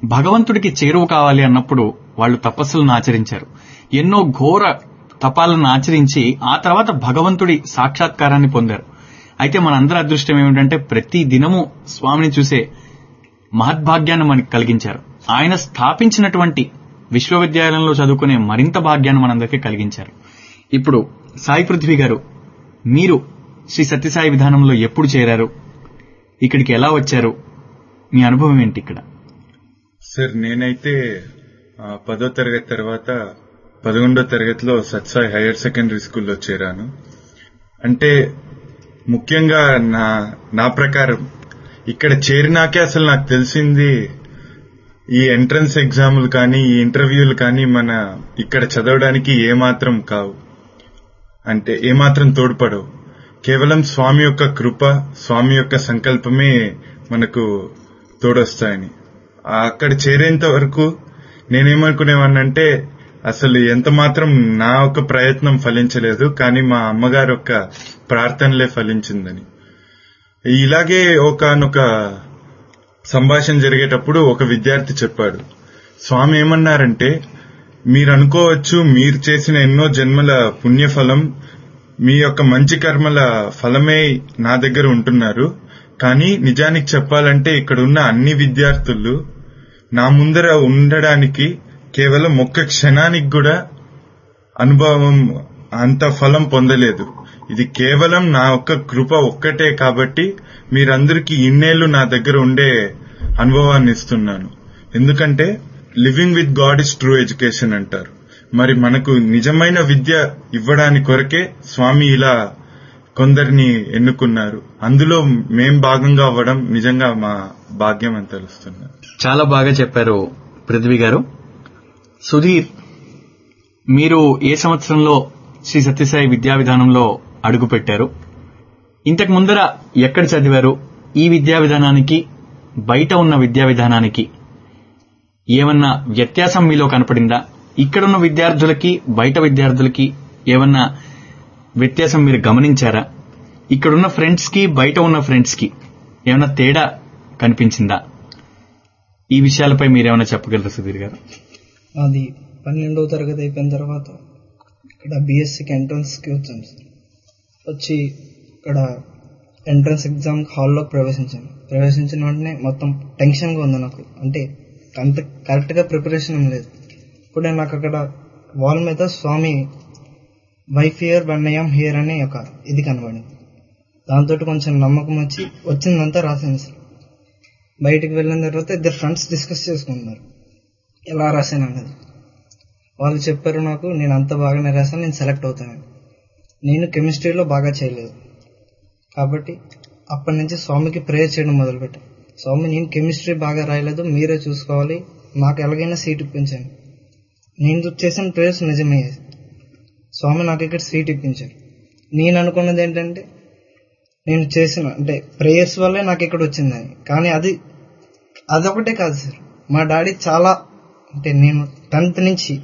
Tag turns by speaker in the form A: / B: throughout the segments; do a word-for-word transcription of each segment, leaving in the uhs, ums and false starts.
A: భగవంతుడికి చేరువ కావాలి అన్నప్పుడు వాళ్ళు తపస్సులను ఆచరించారు. ఎన్నో ఘోర తపాలను ఆచరించి ఆ తర్వాత భగవంతుడి సాక్షాత్కారాన్ని పొందారు. అయితే మనందరి అదృష్టం ఏమిటంటే ప్రతి దినము స్వామిని చూసే మహద్భాగ్యాన్ని మనకు కలిగించారు. ఆయన స్థాపించినటువంటి విశ్వవిద్యాలయంలో చదువుకునే మరింత భాగ్యాన్ని మనందరికీ కలిగించారు. ఇప్పుడు సాయి పృథ్వీ గారు, మీరు శ్రీ సత్యసాయి విధానంలో ఎప్పుడు చేరారు, ఇక్కడికి ఎలా వచ్చారు, మీ అనుభవం ఏంటి ఇక్కడ?
B: సార్, నేనైతే పదో తరగతి తర్వాత పదకొండో తరగతిలో సత్సాయి హైయర్ సెకండరీ స్కూల్లో చేరాను. అంటే ముఖ్యంగా నా నా ప్రకారం ఇక్కడ చేరినాకే అసలు నాకు తెలిసింది ఈ ఎంట్రన్స్ ఎగ్జాములు కానీ ఈ ఇంటర్వ్యూలు కానీ మన ఇక్కడ చదవడానికి ఏమాత్రం కావు, అంటే ఏమాత్రం తోడ్పడవు. కేవలం స్వామి యొక్క కృప, స్వామి యొక్క సంకల్పమే మనకు తోడొస్తాయని. అక్కడ చేరేంత వరకు నేనేమనుకునేవాడినంటే అసలు ఎంత మాత్రం నా యొక్క ప్రయత్నం ఫలించలేదు, కానీ మా అమ్మగారి యొక్క ప్రార్థనలే ఫలించిందని. ఇలాగే ఒకనొక సంభాషణ జరిగేటప్పుడు ఒక విద్యార్థి చెప్పాడు, స్వామి ఏమన్నారంటే, మీరు అనుకోవచ్చు మీరు చేసిన ఎన్నో జన్మల పుణ్యఫలం, మీ యొక్క మంచి కర్మల ఫలమే నా దగ్గర ఉంటున్నారు, కానీ నిజానికి చెప్పాలంటే ఇక్కడ ఉన్న అన్ని విద్యార్థులు నా ముందర ఉండడానికి కేవలం ఒక్క క్షణానికి కూడా అనుభవం అంత ఫలం పొందలేదు. ఇది కేవలం నా ఒక్క కృప ఒక్కటే, కాబట్టి మీరందరికీ ఇన్నేళ్లు నా దగ్గర ఉండే అనుభవాన్ని ఇస్తున్నాను. ఎందుకంటే living with God is true education అంటారు. మరి మనకు నిజమైన విద్య ఇవ్వడానికి కొరకే స్వామి ఇలా కొందరిని ఎన్నుకున్నారు. అందులో మేం భాగంగా అవ్వడం నిజంగా మా భాగ్యం అని తెలుస్తున్నారు.
A: చాలా బాగా చెప్పారు పృథ్వీ గారు. సుధీర్, మీరు ఏ సంవత్సరంలో శ్రీ సత్యసాయి విద్యా విధానంలో అడుగు పెట్టారు? ఇంతకు ముందర ఎక్కడ చదివారు? ఈ విద్యా విధానానికి బయట ఉన్న విద్యా విధానానికి ఏమన్నా వ్యత్యాసం మీలో కనపడిందా? ఇక్కడున్న విద్యార్థులకి బయట విద్యార్థులకి ఏమన్నా వ్యత్యాసం మీరు గమనించారా? ఇక్కడున్న ఫ్రెండ్స్ కి బయట ఉన్న ఫ్రెండ్స్ కి ఏమన్నా తేడా కనిపించిందా? ఈ విషయాలపై మీరేమైనా చెప్పగలరా సుధీర్ గారు?
C: అది పన్నెండవ తరగతి అయిపోయిన తర్వాత ఇక్కడ బిఎస్సికి ఎంట్రన్స్ కి వచ్చాను సార్. వచ్చి ఇక్కడ ఎంట్రన్స్ ఎగ్జామ్ హాల్లో ప్రవేశించాను. ప్రవేశించిన వెంటనే మొత్తం టెన్షన్గా ఉంది నాకు. అంటే అంత కరెక్ట్గా ప్రిపరేషన్ ఏం లేదు. ఇప్పుడే నాకు అక్కడ వాల్ మీద స్వామి wife here one I'm here అనే ఒక ఇది కనబడింది. దాంతో కొంచెం నమ్మకం వచ్చి వచ్చిందంతా రాశాను సార్. బయటికి వెళ్ళిన తర్వాత ఇద్దరు ఫ్రెండ్స్ డిస్కస్ చేసుకుంటున్నారు ఎలా రాశాను అన్నది. వాళ్ళు చెప్పారు నాకు, నేను అంత బాగానే రాశాను, నేను సెలెక్ట్ అవుతానని. నేను కెమిస్ట్రీలో బాగా చేయలేదు కాబట్టి అప్పటి నుంచి స్వామికి ప్రేయర్ చేయడం మొదలుపెట్టాను. స్వామి, నేను కెమిస్ట్రీ బాగా రాయలేదు, మీరే చూసుకోవాలి, నాకు ఎలాగైనా సీట్ ఇప్పించాను. నేను చేసిన ప్రేయర్స్ నిజమయ్యాయి. స్వామి నాకు ఇక్కడ సీట్ ఇప్పించారు. నేను అనుకున్నది ఏంటంటే నేను చేసిన అంటే ప్రేయర్స్ వల్లే నాకు ఇక్కడ వచ్చిందని. కానీ అది అదొకటే కాదు సార్. మా డాడీ చాలా అంటే నేను టెన్త్ నుంచి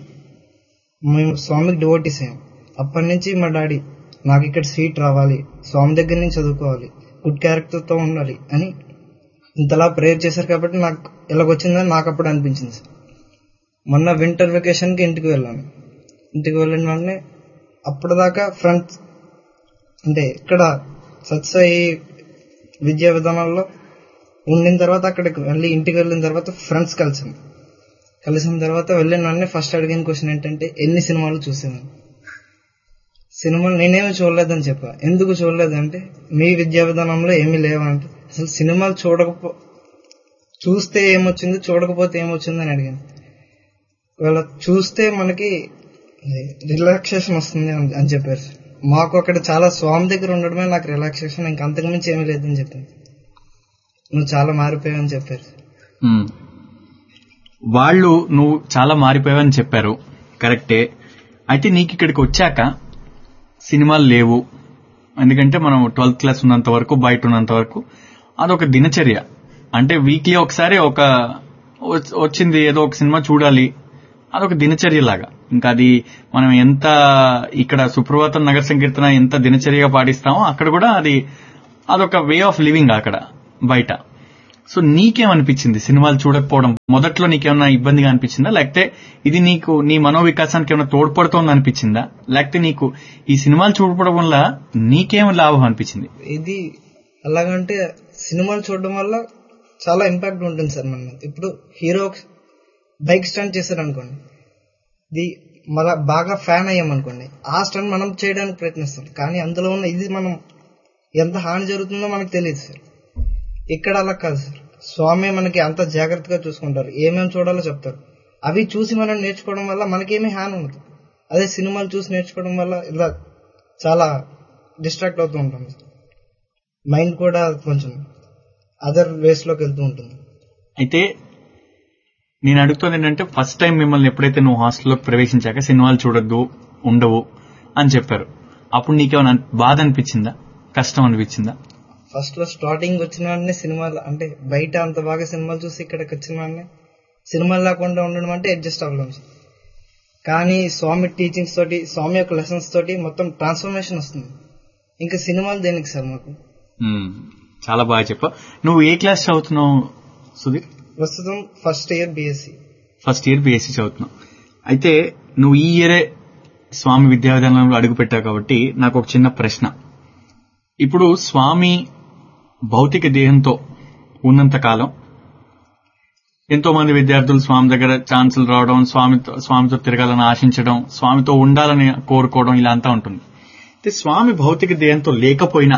C: మేము స్వామికి డివోటీస్ అయ్యాం. అప్పటి నుంచి మా డాడీ నాకు ఇక్కడ సీట్ రావాలి, స్వామి దగ్గర నుంచి చదువుకోవాలి, గుడ్ క్యారెక్టర్తో ఉండాలి అని ఇంతలా ప్రేయర్ చేశారు. కాబట్టి నాకు ఇలాగొచ్చిందని నాకు అప్పుడు అనిపించింది సార్. మొన్న వింటర్ వెకేషన్కి ఇంటికి వెళ్ళాను. ఇంటికి వెళ్ళిన వెంటనే అప్పటిదాకా ఫ్రెండ్స్ అంటే ఇక్కడ సత్సాయి విద్యా విధానాల్లో ఉండిన తర్వాత అక్కడికి వెళ్ళి ఇంటికి వెళ్ళిన తర్వాత ఫ్రెండ్స్ కలిసాను. కలిసిన తర్వాత వెళ్ళిన వెంటనే ఫస్ట్ అడిగిన క్వశ్చన్ ఏంటంటే ఎన్ని సినిమాలు చూసాను. సినిమాలు నేనేమి చూడలేదని చెప్పా. ఎందుకు చూడలేదంటే మీ విద్యా విధానంలో ఏమీ లేవంటే, అసలు సినిమాలు చూడకపో చూస్తే ఏమొచ్చింది, చూడకపోతే ఏమొచ్చింది అని అడిగాను. వాళ్ళ చూస్తే మనకి రిలాక్సేషన్ వస్తుంది అని చెప్పారు. మాకు అక్కడ చాలా స్వామి దగ్గర ఉండడమే నాకు రిలాక్సేషన్, ఇంకా అంతకుమించి ఏమీ లేదని చెప్పాను. నువ్వు చాలా మారిపోయావని చెప్పారు.
A: వాళ్ళు నువ్వు చాలా మారిపోయావని చెప్పారు, కరెక్టే. అయితే నీకు ఇక్కడికి వచ్చాక సినిమాలు లేవు, ఎందుకంటే మనం ట్వెల్త్ క్లాస్ ఉన్నంత వరకు బయట ఉన్నంత వరకు అదొక దినచర్య. అంటే వీక్లీ ఒకసారి ఒక వచ్చింది ఏదో ఒక సినిమా చూడాలి, అదొక దినచర్య లాగా. ఇంకా అది మనం ఎంత ఇక్కడ సుప్రభాతం నగర సంకీర్తన ఎంత దినచర్యగా పాటిస్తామో అక్కడ కూడా అది అదొక వే ఆఫ్ లివింగ్ అక్కడ బయట. సో నీకేమనిపించింది సినిమాలు చూడకపోవడం? మొదట్లో నీకేమన్నా ఇబ్బందిగా అనిపించిందా, లేకపోతే ఇది నీకు నీ మనోవికాసానికి ఏమైనా తోడ్పడుతోంది అనిపించిందా, లేకపోతే నీకు ఈ సినిమాలు చూడకపోవడం వల్ల నీకేం లాభం అనిపించింది?
C: ఇది అలాగంటే సినిమాలు చూడడం వల్ల చాలా ఇంపాక్ట్ ఉంటుంది సార్ మన మీద. ఇప్పుడు హీరో బైక్ స్టంట్ చేశారు అనుకోండి, ఇది మన బాగా ఫ్యాన్ అయ్యామనుకోండి, ఆ స్టంట్ మనం చేయడానికి ప్రయత్నిస్తాం, కానీ అందులో ఉన్న ఇది మనం ఎంత హాని జరుగుతుందో మనకు తెలియదు సార్. ఇక్కడ అలా కాదు సార్, స్వామి మనకి అంత జాగ్రత్తగా చూసుకుంటారు, ఏమేమి చూడాలో చెప్తారు. అవి చూసి మనం నేర్చుకోవడం వల్ల మనకేమీ హాని ఉండదు. అదే సినిమాలు చూసి నేర్చుకోవడం వల్ల ఇలా చాలా డిస్ట్రాక్ట్ అవుతూ ఉంటాం సార్. మైండ్ కూడా కొంచెం అదర్ వేస్ లోకి వెళ్తూ ఉంటుంది.
A: అయితే నేను అడుగుతుంది ఏంటంటే, ఫస్ట్ టైం మిమ్మల్ని ఎప్పుడైతే నువ్వు హాస్టల్లోకి ప్రవేశించాక సినిమాలు చూడొద్దు, ఉండవు అని చెప్పారు, అప్పుడు నీకేమైనా బాధ అనిపించిందా, కష్టం అనిపించిందా?
C: ఫస్ట్ లో స్టార్టింగ్ వచ్చిన వాడిని సినిమాలు అంటే బయట అంత బాగా సినిమాలు చూసి ఇక్కడికి వచ్చిన వాడిని సినిమాలు లేకుండా ఉండడం అంటే అడ్జస్ట్ అవ్వలేము సార్. కానీ స్వామి టీచింగ్స్ తోటి, స్వామి యొక్క లెసన్స్ తోటి మొత్తం ట్రాన్స్ఫర్మేషన్ వస్తుంది. ఇంకా సినిమాలు దేనికి సార్ మాకు.
A: చాలా బాగా చెప్పావు. నువ్వు ఏ క్లాస్ చదువుతున్నావు సుధీర్?
C: ప్రస్తుతం first year BSc.
A: First year BSc చదువుతున్నావు. అయితే నువ్వు ఈ ఇయరే స్వామి విద్యా విధానంలో అడుగు పెట్టావు కాబట్టి నాకు ఒక చిన్న ప్రశ్న. ఇప్పుడు స్వామి భౌతిక దేహంతో ఉన్నంత కాలం ఎంతో మంది విద్యార్థులు స్వామి దగ్గర ఛాన్సులు రావడం, స్వామితో స్వామితో తిరగాలని ఆశించడం, స్వామితో ఉండాలని కోరుకోవడం ఇలా అంతా ఉంటుంది. అయితే స్వామి భౌతిక దేహంతో లేకపోయినా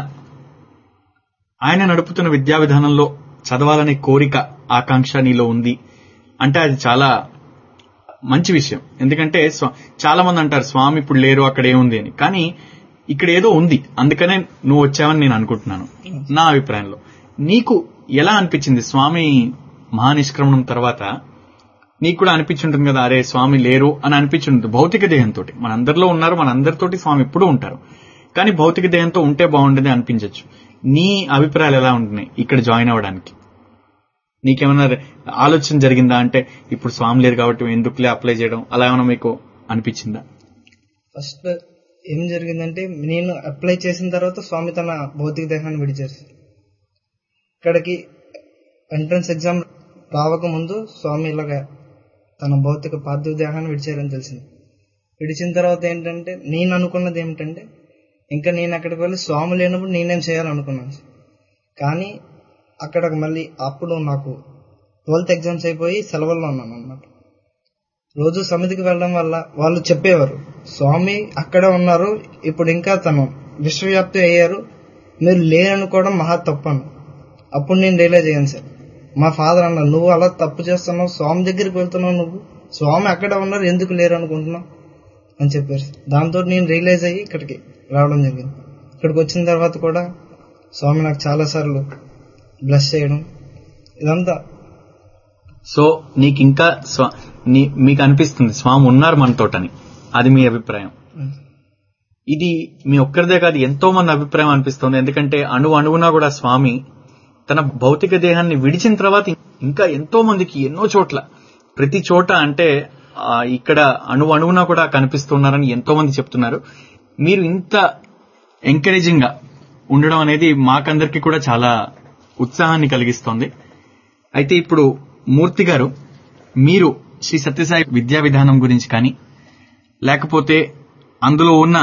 A: ఆయన నడుపుతున్న విద్యా విధానంలో చదవాలనే కోరిక, ఆకాంక్ష నీలో ఉంది అంటే అది చాలా మంచి విషయం. ఎందుకంటే చాలా మంది అంటారు స్వామి ఇప్పుడు లేరు, అక్కడ ఏముంది అని, కానీ ఇక్కడ ఏదో ఉంది, అందుకనే నువ్వు వచ్చావని నేను అనుకుంటున్నాను. నా అభిప్రాయంలో నీకు ఎలా అనిపించింది స్వామి మహానిష్క్రమణం తర్వాత? నీకు కూడా అనిపించుంటుంది కదా, అరే స్వామి లేరు అని అనిపించుంటుంది. భౌతిక దేహంతో మనందరిలో ఉన్నారు, మనందరితోటి స్వామి ఎప్పుడూ ఉంటారు, కానీ భౌతిక దేహంతో ఉంటే బాగుండేది అనిపించవచ్చు. నీ అభిప్రాయాలు ఎలా ఉంటున్నాయి ఇక్కడ జాయిన్ అవ్వడానికి? నీకేమన్నా ఆలోచన జరిగిందా, అంటే ఇప్పుడు స్వామి లేరు కాబట్టి ఎందుకులే అప్లై చేయడం, అలా ఏమైనా మీకు అనిపించిందా?
C: ఫస్ట్ ఏం జరిగిందంటే, నేను అప్లై చేసిన తర్వాత స్వామి తన భౌతిక దేహాన్ని విడిచారు. ఇక్కడికి ఎంట్రన్స్ ఎగ్జామ్ రావకముందు స్వామి ఇలాగా తన భౌతిక పార్థివ దేహాన్ని విడిచారని తెలిసింది. విడిచిన తర్వాత ఏంటంటే నేను అనుకున్నది ఏమిటంటే, ఇంకా నేను అక్కడికి వెళ్ళి స్వామి లేనప్పుడు నేనేం చేయాలనుకున్నాను. కానీ అక్కడ మళ్ళీ అప్పుడు నాకు ట్వెల్త్ ఎగ్జామ్స్ అయిపోయి సెలవుల్లో ఉన్నాను అన్నమాట. రోజు సమితికి వెళ్ళడం వల్ల వాళ్ళు చెప్పేవారు, స్వామి అక్కడే ఉన్నారు, ఇప్పుడు ఇంకా తను విశ్వవ్యాప్తి అయ్యారు, మీరు లేరనుకోవడం మహా తప్పను. అప్పుడు నేను రియలైజ్ అయ్యాను సార్. మా ఫాదర్ అన్నారు, నువ్వు అలా తప్పు చేస్తున్నావు, స్వామి దగ్గరికి వెళ్తున్నావు, నువ్వు స్వామి అక్కడే ఉన్నారు, ఎందుకు లేరు అనుకుంటున్నావు అని చెప్పారు. దాంతో నేను రియలైజ్ అయ్యి ఇక్కడికి రావడం జరిగింది. ఇక్కడికి వచ్చిన తర్వాత కూడా స్వామి నాకు చాలా సార్లు బ్లెస్ చేయడం ఇదంతా.
A: సో నీకు ఇంకా మీకు అనిపిస్తుంది స్వామి ఉన్నారు మనతోటని, అది మీ అభిప్రాయం. ఇది మీ ఒక్కరిదే కాదు, ఎంతో మంది అభిప్రాయం అనిపిస్తుంది. ఎందుకంటే అణు అణువునా కూడా స్వామి తన భౌతిక దేహాన్ని విడిచిన తర్వాత ఇంకా ఎంతో మందికి ఎన్నో చోట్ల, ప్రతి చోట అంటే ఇక్కడ అణు అణువునా కూడా కనిపిస్తున్నారని ఎంతో మంది చెప్తున్నారు. మీరు ఇంత ఎంకరేజింగ్ గా ఉండడం అనేది మాకందరికీ కూడా చాలా ఉత్సాహాన్ని కలిగిస్తోంది. అయితే ఇప్పుడు మూర్తి గారు, మీరు శ్రీ సత్యసాయి విద్యా విధానం గురించి కానీ, లేకపోతే అందులో ఉన్న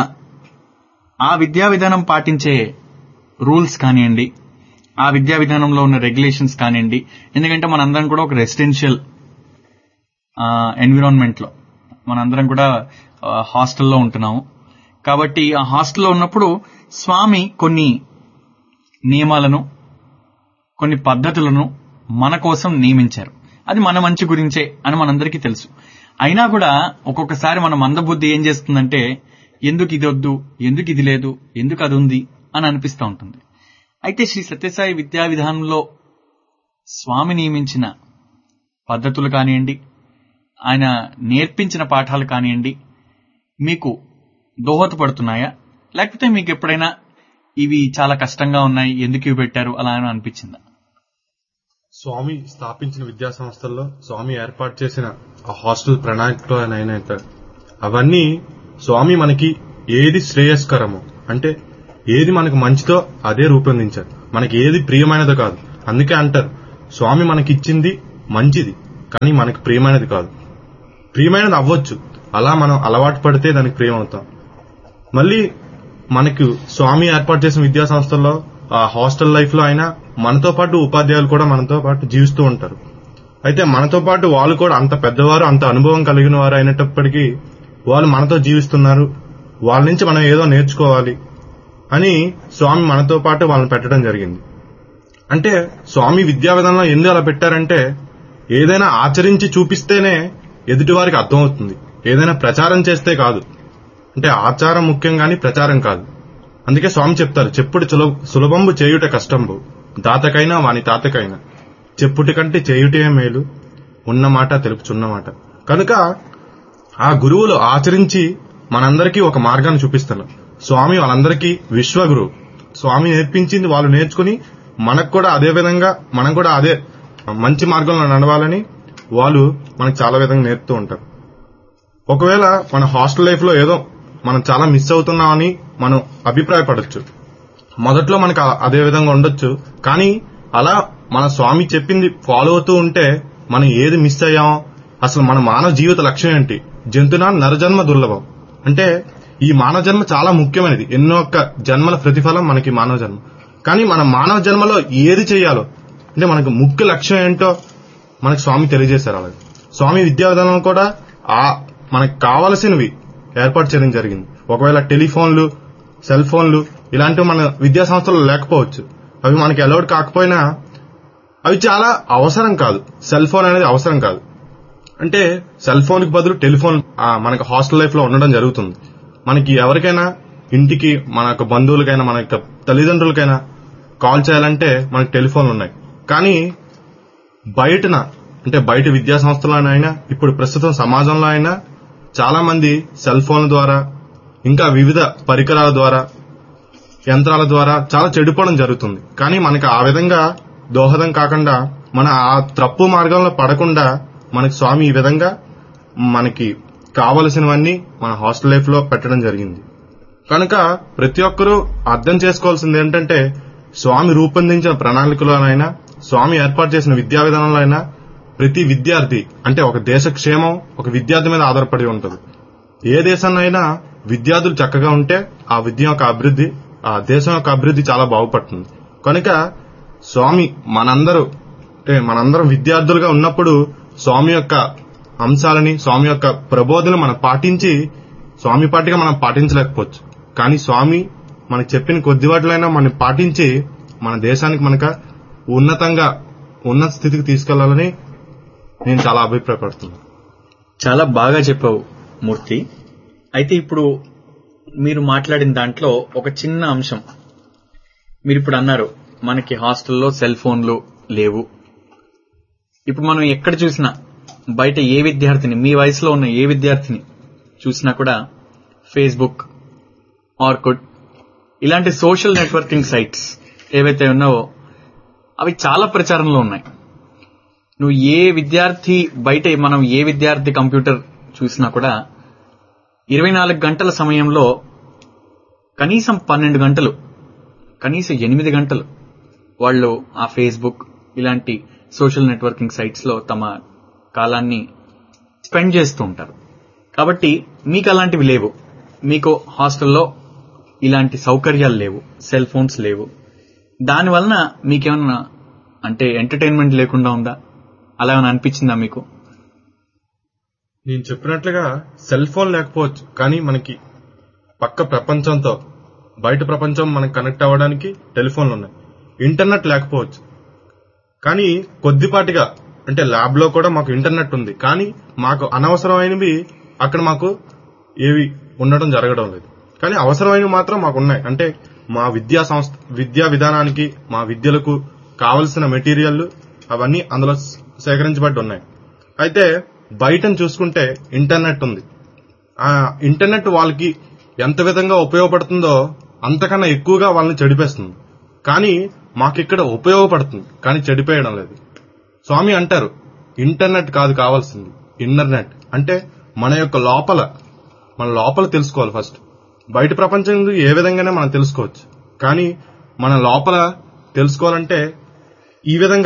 A: ఆ విద్యా విధానం పాటించే రూల్స్ కానివ్వండి, ఆ విద్యా విధానంలో ఉన్న రెగ్యులేషన్స్ కానివ్వండి, ఎందుకంటే మనందరం కూడా ఒక రెసిడెన్షియల్ ఎన్విరాన్మెంట్ లో మనందరం కూడా హాస్టల్లో ఉంటున్నాము. కాబట్టి ఆ హాస్టల్లో ఉన్నప్పుడు స్వామి కొన్ని నియమాలను, కొన్ని పద్ధతులను మన కోసం నియమించారు. అది మన మంచి గురించే అని మనందరికీ తెలుసు. అయినా కూడా ఒక్కొక్కసారి మన మందబుద్ధి ఏం చేస్తుందంటే, ఎందుకు ఇది వద్దు, ఎందుకు ఇది లేదు, ఎందుకు అది ఉంది అని అనిపిస్తూ ఉంటుంది. అయితే శ్రీ సత్యసాయి విద్యా విధానంలో స్వామి నియమించిన పద్ధతులు కానివ్వండి, ఆయన నేర్పించిన పాఠాలు కానివ్వండి, మీకు దోహదపడుతున్నాయా? లేకపోతే మీకు ఎప్పుడైనా ఇవి చాలా కష్టంగా ఉన్నాయి, ఎందుకు ఇవి పెట్టారు అలా అనిపించిందా?
D: స్వామి స్థాపించిన విద్యా సంస్థల్లో స్వామి ఏర్పాటు చేసిన ఆ హాస్టల్ ప్రణాళికలో అయినా అవన్నీ స్వామి మనకి ఏది శ్రేయస్కరమో, అంటే ఏది మనకు మంచిదో అదే రూపొందించారు. మనకి ఏది ప్రియమైనదో కాదు. అందుకే అంటారు, స్వామి మనకి ఇచ్చింది మంచిది, కానీ మనకి ప్రియమైనది కాదు. ప్రియమైనది అవ్వచ్చు, అలా మనం అలవాటు పడితే దానికి ప్రియమవుతాం. మళ్ళీ మనకు స్వామి ఏర్పాటు చేసిన విద్యా సంస్థల్లో ఆ హాస్టల్ లైఫ్ లో అయినా మనతో పాటు ఉపాధ్యాయులు కూడా మనతో పాటు జీవిస్తూ ఉంటారు. అయితే మనతో పాటు వాళ్ళు కూడా అంత పెద్దవారు, అంత అనుభవం కలిగిన వారు అయినప్పటికీ వాళ్ళు మనతో జీవిస్తున్నారు, వాళ్ళ నుంచి మనం ఏదో నేర్చుకోవాలి అని స్వామి మనతో పాటు వాళ్ళని పెట్టడం జరిగింది. అంటే స్వామి విద్యా విధానంలో ఎందుకు అలా పెట్టారంటే, ఏదైనా ఆచరించి చూపిస్తేనే ఎదుటి వారికి అర్థమవుతుంది, ఏదైనా ప్రచారం చేస్తే కాదు. అంటే ఆచారం ముఖ్యం గాని ప్రచారం కాదు. అందుకే స్వామి చెప్తారు, చెప్పుడు సులభంబు చేయుట కష్టంబు, దాతకైనా వాని తాతకైనా చెప్పుటి కంటే చేయుటే మేలు, ఉన్నమాట తెలుపుచున్నమాట. కనుక ఆ గురువులు ఆచరించి మనందరికీ ఒక మార్గాన్ని చూపిస్తారు. స్వామి వాళ్ళందరికీ విశ్వగురువు. స్వామి నేర్పించింది వాళ్ళు నేర్చుకుని మనకు కూడా అదే విధంగా మనం కూడా అదే మంచి మార్గంలో నడవాలని వాళ్ళు మనకు చాలా విధంగా నేర్పుతూ ఉంటారు. ఒకవేళ మన హాస్టల్ లైఫ్ లో ఏదో మనం చాలా మిస్ అవుతున్నామని మనం అభిప్రాయపడొచ్చు. మొదట్లో మనకు అదే విధంగా ఉండొచ్చు, కానీ అలా మన స్వామి చెప్పింది ఫాలో అవుతూ ఉంటే మనం ఏది మిస్ అయ్యామో, అసలు మన మానవ జీవిత లక్ష్యం ఏంటి, జంతునా నరజన్మ దుర్లభం. అంటే ఈ మానవ జన్మ చాలా ముఖ్యమైనది, ఎన్నో ఒక్క జన్మల ప్రతిఫలం మనకి మానవ జన్మ. కానీ మన మానవ జన్మలో ఏది చేయాలో, అంటే మనకు ముఖ్య లక్ష్యం ఏంటో మనకు స్వామి తెలియజేశారు. అలాగే స్వామి విద్యా విధానం కూడా ఆ మనకు కావలసినవి ఏర్పాటు చేయడం జరిగింది. ఒకవేళ టెలిఫోన్లు, సెల్ ఫోన్లు ఇలాంటివి మన విద్యా సంస్థలు లేకపోవచ్చు, అవి మనకి అలౌడ్ కాకపోయినా అవి చాలా అవసరం కాదు. సెల్ ఫోన్ అనేది అవసరం కాదు. అంటే సెల్ ఫోన్ కి బదులు టెలిఫోన్ మనకి హాస్టల్ లైఫ్ లో ఉండడం జరుగుతుంది. మనకి ఎవరికైనా ఇంటికి, మన యొక్క బంధువులకైనా, మన యొక్క తల్లిదండ్రులకైనా కాల్ చేయాలంటే మనకి టెలిఫోన్లు ఉన్నాయి. కానీ బయటన, అంటే బయట విద్యా సంస్థలోనైనా ఇప్పుడు ప్రస్తుతం సమాజంలో అయినా చాలా మంది సెల్ ఫోన్ల ద్వారా, ఇంకా వివిధ పరికరాల ద్వారా, యంత్రాల ద్వారా చాలా చెడిపోవడం జరుగుతుంది. కానీ మనకి ఆ విధంగా దోహదం కాకుండా, మన ఆ తప్పు మార్గంలో పడకుండా మనకి స్వామి ఈ విధంగా మనకి కావలసినవన్నీ మన హాస్టల్ లైఫ్ లో పెట్టడం జరిగింది. కనుక ప్రతి ఒక్కరూ అర్థం చేసుకోవాల్సింది ఏంటంటే, స్వామి రూపొందించిన ప్రణాళికలోనైనా, స్వామి ఏర్పాటు చేసిన విద్యా విధానంలో అయినా ప్రతి విద్యార్థి, అంటే ఒక దేశ క్షేమం ఒక విద్యార్థి మీద ఆధారపడి ఉంటుంది. ఏ దేశంలో అయినా విద్యార్థులు చక్కగా ఉంటే ఆ విద్య యొక్క అభివృద్ధి, ఆ దేశం యొక్క అభివృద్ధి చాలా బాగుపడుతుంది. కనుక స్వామి మనందరూ, అంటే మనందరం విద్యార్థులుగా ఉన్నప్పుడు స్వామి యొక్క అంశాలని, స్వామి యొక్క ప్రబోధనలు మనం పాటించి, స్వామి పాటిగా మనం పాటించలేకపోవచ్చు, కానీ స్వామి మనకు చెప్పిన కొద్ది వాటిలైనా మనం పాటించి మన దేశానికి మనక ఉన్నతంగా ఉన్నత స్థితికి తీసుకెళ్లాలని నేను చాలా అభిప్రాయపడుతున్నాను.
A: చాలా బాగా చెప్పావు మూర్తి. అయితే ఇప్పుడు మీరు మాట్లాడిన దాంట్లో ఒక చిన్న అంశం, మీరు ఇప్పుడు అన్నారు మనకి హాస్టల్లో సెల్ ఫోన్లు లేవు. ఇప్పుడు మనం ఎక్కడ చూసినా, బయట ఏ విద్యార్థిని, మీ వయసులో ఉన్న ఏ విద్యార్థిని చూసినా కూడా ఫేస్బుక్, ఆర్కుట్ ఇలాంటి సోషల్ నెట్వర్కింగ్ సైట్స్ ఏవైతే ఉన్నావో అవి చాలా ప్రచారంలో ఉన్నాయి. నువ్వు ఏ విద్యార్థి, బయట మనం ఏ విద్యార్థి కంప్యూటర్ చూసినా కూడా ఇరవై నాలుగు గంటల సమయంలో కనీసం పన్నెండు గంటలు, కనీసం ఎనిమిది గంటలు వాళ్ళు ఆ ఫేస్బుక్ ఇలాంటి సోషల్ నెట్వర్కింగ్ సైట్స్ లో తమ కాలాన్ని స్పెండ్ చేస్తూ ఉంటారు. కాబట్టి మీకు అలాంటివి లేవు, మీకు హాస్టల్లో ఇలాంటి సౌకర్యాలు లేవు, సెల్ ఫోన్స్ లేవు. దానివలన మీకేమన్నా అంటే ఎంటర్టైన్మెంట్ లేకుండా ఉందా, అలా ఏమైనా అనిపించిందా మీకు?
D: నేను చెప్పినట్లుగా సెల్ ఫోన్ లేకపోవచ్చు, కానీ మనకి పక్క ప్రపంచంతో, బయట ప్రపంచం మనకు కనెక్ట్ అవ్వడానికి టెలిఫోన్లు ఉన్నాయి. ఇంటర్నెట్ లేకపోవచ్చు, కానీ కొద్దిపాటిగా, అంటే ల్యాబ్ లో కూడా మాకు ఇంటర్నెట్ ఉంది, కానీ మాకు అనవసరమైనవి అక్కడ మాకు ఏవి ఉండడం జరగడం లేదు. కానీ అవసరమైనవి మాత్రం మాకు ఉన్నాయి. అంటే మా విద్యా సంస్థ విద్యా విధానానికి, మా విద్యలకు కావలసిన మెటీరియల్ అవన్నీ అందులో సేకరించబడి ఉన్నాయి. అయితే బయటను చూసుకుంటే ఇంటర్నెట్ ఉంది. ఆ ఇంటర్నెట్ వాళ్ళకి ఎంత విధంగా ఉపయోగపడుతుందో అంతకన్నా ఎక్కువగా వాళ్ళని చెడిపేస్తుంది. కానీ మాకిక్కడ ఉపయోగపడుతుంది, కానీ చెడిపేయడం లేదు. స్వామి అంటారు, ఇంటర్నెట్ కాదు కావాల్సింది, ఇన్నర్నెట్. అంటే మన యొక్క లోపల, మన లోపల తెలుసుకోవాలి ఫస్ట్. బయట ప్రపంచం ఏ విధంగానే మనం తెలుసుకోవచ్చు, కానీ మన లోపల తెలుసుకోవాలంటే ఈ విధంగా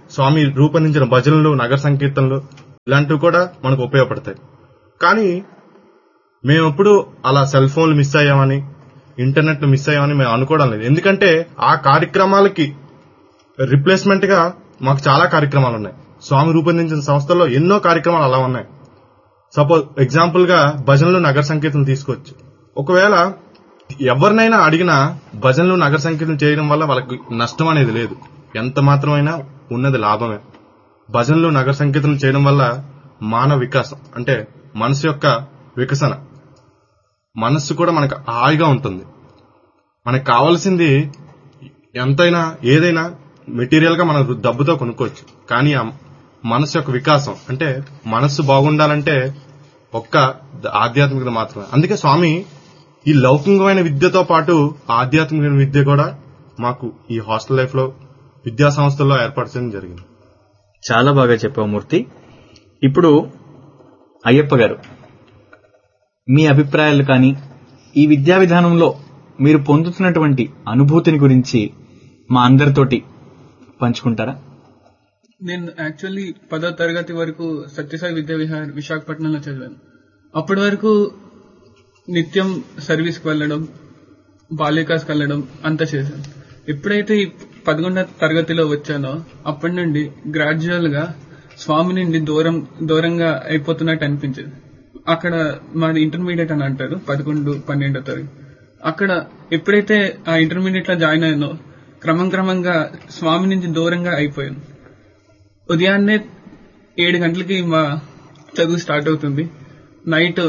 D: స్వామి రూపొందించిన భజనలు, నగర సంకీర్తనలు ఇలాంటివి కూడా మనకు ఉపయోగపడతాయి. కానీ మేమెప్పుడు అలా సెల్ ఫోన్లు మిస్ అయ్యామని, ఇంటర్నెట్ మిస్ అయ్యామని మేము అనుకోవడం లేదు. ఎందుకంటే ఆ కార్యక్రమాలకి రిప్లేస్మెంట్ గా మాకు చాలా కార్యక్రమాలు ఉన్నాయి. స్వామి రూపొందించిన సంస్థల్లో ఎన్నో కార్యక్రమాలు అలా ఉన్నాయి. సపోజ్ ఎగ్జాంపుల్ గా భజనలు, నగర సంకీర్తనలు తీసుకోవచ్చు. ఒకవేళ ఎవరినైనా అడిగినా భజనలు, నగర సంకీర్తనలు చేయడం వల్ల వాళ్ళకి నష్టం అనేది లేదు, ఎంత మాత్రమైనా ఉన్నది లాభమే. భజనలు, నగర సంకీర్తనలు చేయడం వల్ల మానవ వికాసం అంటే మనసు యొక్క వికసన, మనస్సు కూడా మనకు హాయిగా ఉంటుంది. మనకు కావాల్సింది ఎంతైనా ఏదైనా మెటీరియల్ గా మనం డబ్బుతో కొనుక్కోవచ్చు. కానీ ఆ మనసు యొక్క వికాసం అంటే మనస్సు బాగుండాలంటే ఒక్క ఆధ్యాత్మికత మాత్రమే. అందుకే స్వామి ఈ లౌకికమైన విద్యతో పాటు ఆధ్యాత్మిక విద్య కూడా మాకు ఈ హాస్టల్ లైఫ్ లో విద్యా సంస్థల్లో ఏర్పాటు చేయడం జరిగింది.
A: చాలా బాగా చెప్పావు మూర్తి. ఇప్పుడు అయ్యప్ప గారు, మీ అభిప్రాయాలు కానీ ఈ విద్యా విధానంలో మీరు పొందుతున్నటువంటి అనుభూతిని గురించి మా అందరితోటి పంచుకుంటారా?
E: నేను యాక్చువల్లీ పదో తరగతి వరకు సత్యసాయి విద్యా విహార్ విశాఖపట్నంలో చదివాను. అప్పటి వరకు నిత్యం సర్వీస్కి వెళ్ళడం, బాలికాస్కి వెళ్ళడం అంతా చేశాను. ఎప్పుడైతే ఈ పదకొండవ తరగతిలో వచ్చానో అప్పటి నుండి గ్రాడ్యువల్ గా స్వామి నుండి దూరం దూరంగా అయిపోతున్నట్టు అనిపించేది. అక్కడ మాది ఇంటర్మీడియట్ అని అంటారు, పదకొండు పన్నెండో తరగతి. అక్కడ ఎప్పుడైతే ఆ ఇంటర్మీడియట్ లో జాయిన్ అయ్యానో క్రమం క్రమంగా స్వామి నుంచి దూరంగా అయిపోయాను. ఉదయాన్నే ఏడు గంటలకి మా చదువు స్టార్ట్ అవుతుంది, నైట్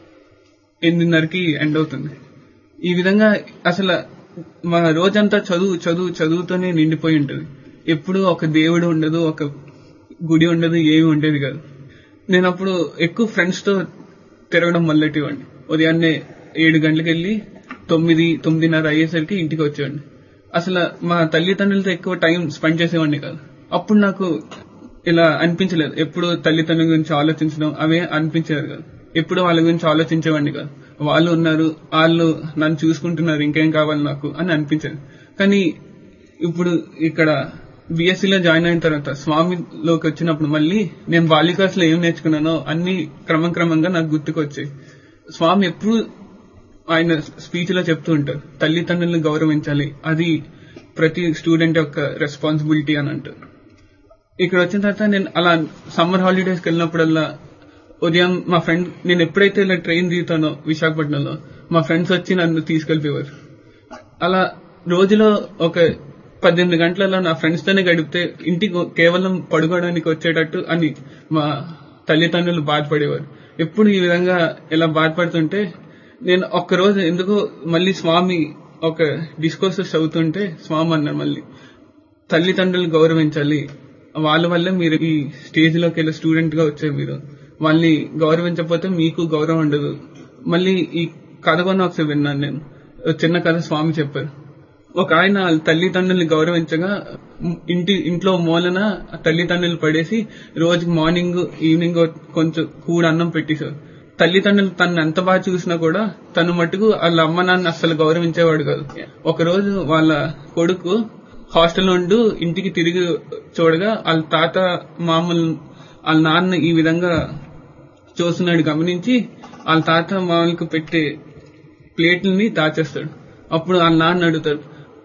E: ఎనిమిదిన్నరకి ఎండ్ అవుతుంది. ఈ విధంగా అసలు మా రోజంతా చదువు చదువు చదువుతోనే నిండిపోయి ఉంటుంది. ఎప్పుడు ఒక దేవుడు ఉండదు, ఒక గుడి ఉండదు, ఏమి ఉండేది కాదు. నేను అప్పుడు ఎక్కువ ఫ్రెండ్స్ తో తిరగడం మొదలెట్టేవాడిని. ఉదయాన్నే ఏడు గంటలకు వెళ్ళి తొమ్మిది తొమ్మిదిన్నర అయ్యేసరికి ఇంటికి వచ్చేవాడిని. అసలు మా తల్లిదండ్రులతో ఎక్కువ టైం స్పెండ్ చేసేవాడిని కాదు. అప్పుడు నాకు ఇలా అనిపించలేదు. ఎప్పుడు తల్లిదండ్రుల గురించి ఆలోచించడం అవే అనిపించేది కాదు. ఎప్పుడు వాళ్ళ గురించి ఆలోచించేవాడిని కాదు. వాళ్ళు ఉన్నారు, వాళ్ళు నన్ను చూసుకుంటున్నారు, ఇంకేం కావాలి నాకు అని అనిపించేది. కానీ ఇప్పుడు ఇక్కడ బిఎస్సీలో జాయిన్ అయిన తర్వాత స్వామిలోకి వచ్చినప్పుడు మళ్ళీ నేను బాలికాస్ లో ఏం నేర్చుకున్నానో అన్ని క్రమం క్రమంగా నాకు గుర్తుకొచ్చాయి. స్వామి ఎప్పుడు ఆయన స్పీచ్ లో చెప్తూ ఉంటారు, తల్లిదండ్రులను గౌరవించాలి, అది ప్రతి స్టూడెంట్ యొక్క రెస్పాన్సిబిలిటీ అని అంటారు. ఇక్కడ వచ్చిన తర్వాత నేను అలా సమ్మర్ హాలిడేస్కి వెళ్ళినప్పుడల్లా ఉదయం మా ఫ్రెండ్, నేను ఎప్పుడైతే ఇలా ట్రైన్ దిగుతానో విశాఖపట్నంలో మా ఫ్రెండ్స్ వచ్చి నన్ను తీసుకెళ్లిపోయేవారు. అలా రోజులో ఒక పద్దెనిమిది గంటలలో నా ఫ్రెండ్స్ తోనే గడిపితే ఇంటికి కేవలం పడుకోవడానికి వచ్చేటట్టు అని మా తల్లిదండ్రులు బాధపడేవారు. ఎప్పుడు ఈ విధంగా ఇలా బాధపడుతుంటే నేను ఒక్కరోజు ఎందుకో మళ్ళీ స్వామి ఒక డిస్కోర్సెస్ చదువుతుంటే స్వామి అన్నారు, మళ్ళీ తల్లిదండ్రులు గౌరవించాలి, వాళ్ళ వల్లే మీరు ఈ స్టేజ్ లోకి వెళ్ళి స్టూడెంట్ గా వచ్చారు, మీరు వాళ్ళని గౌరవించకపోతే మీకు గౌరవం ఉండదు. మళ్ళీ ఈ కథ కొన్న ఒకసారి విన్నాను నేను, చిన్న కథ స్వామి చెప్పారు. ఒక ఆయన తల్లిదండ్రుల్ని గౌరవించగా ఇంటి ఇంట్లో మూలన తల్లిదండ్రులు పడేసి రోజుకి మార్నింగ్ ఈవినింగ్ కొంచెం కూడ అన్నం పెట్టేశారు. తల్లిదండ్రులు తను ఎంత బాగా చూసినా కూడా తను మటుకు వాళ్ళ అమ్మ నాన్న అస్సలు గౌరవించేవాడు కాదు. ఒక రోజు వాళ్ళ కొడుకు హాస్టల్ నుండి ఇంటికి తిరిగి చూడగా వాళ్ళ తాత మామూలు వాళ్ళ నాన్న ఈ విధంగా చూస్తున్నాడు గమనించి వాళ్ళ తాత మామూలుకు పెట్టే ప్లేట్లని దాచేస్తాడు. అప్పుడు వాళ్ళ నాన్న అడుగుతాడు,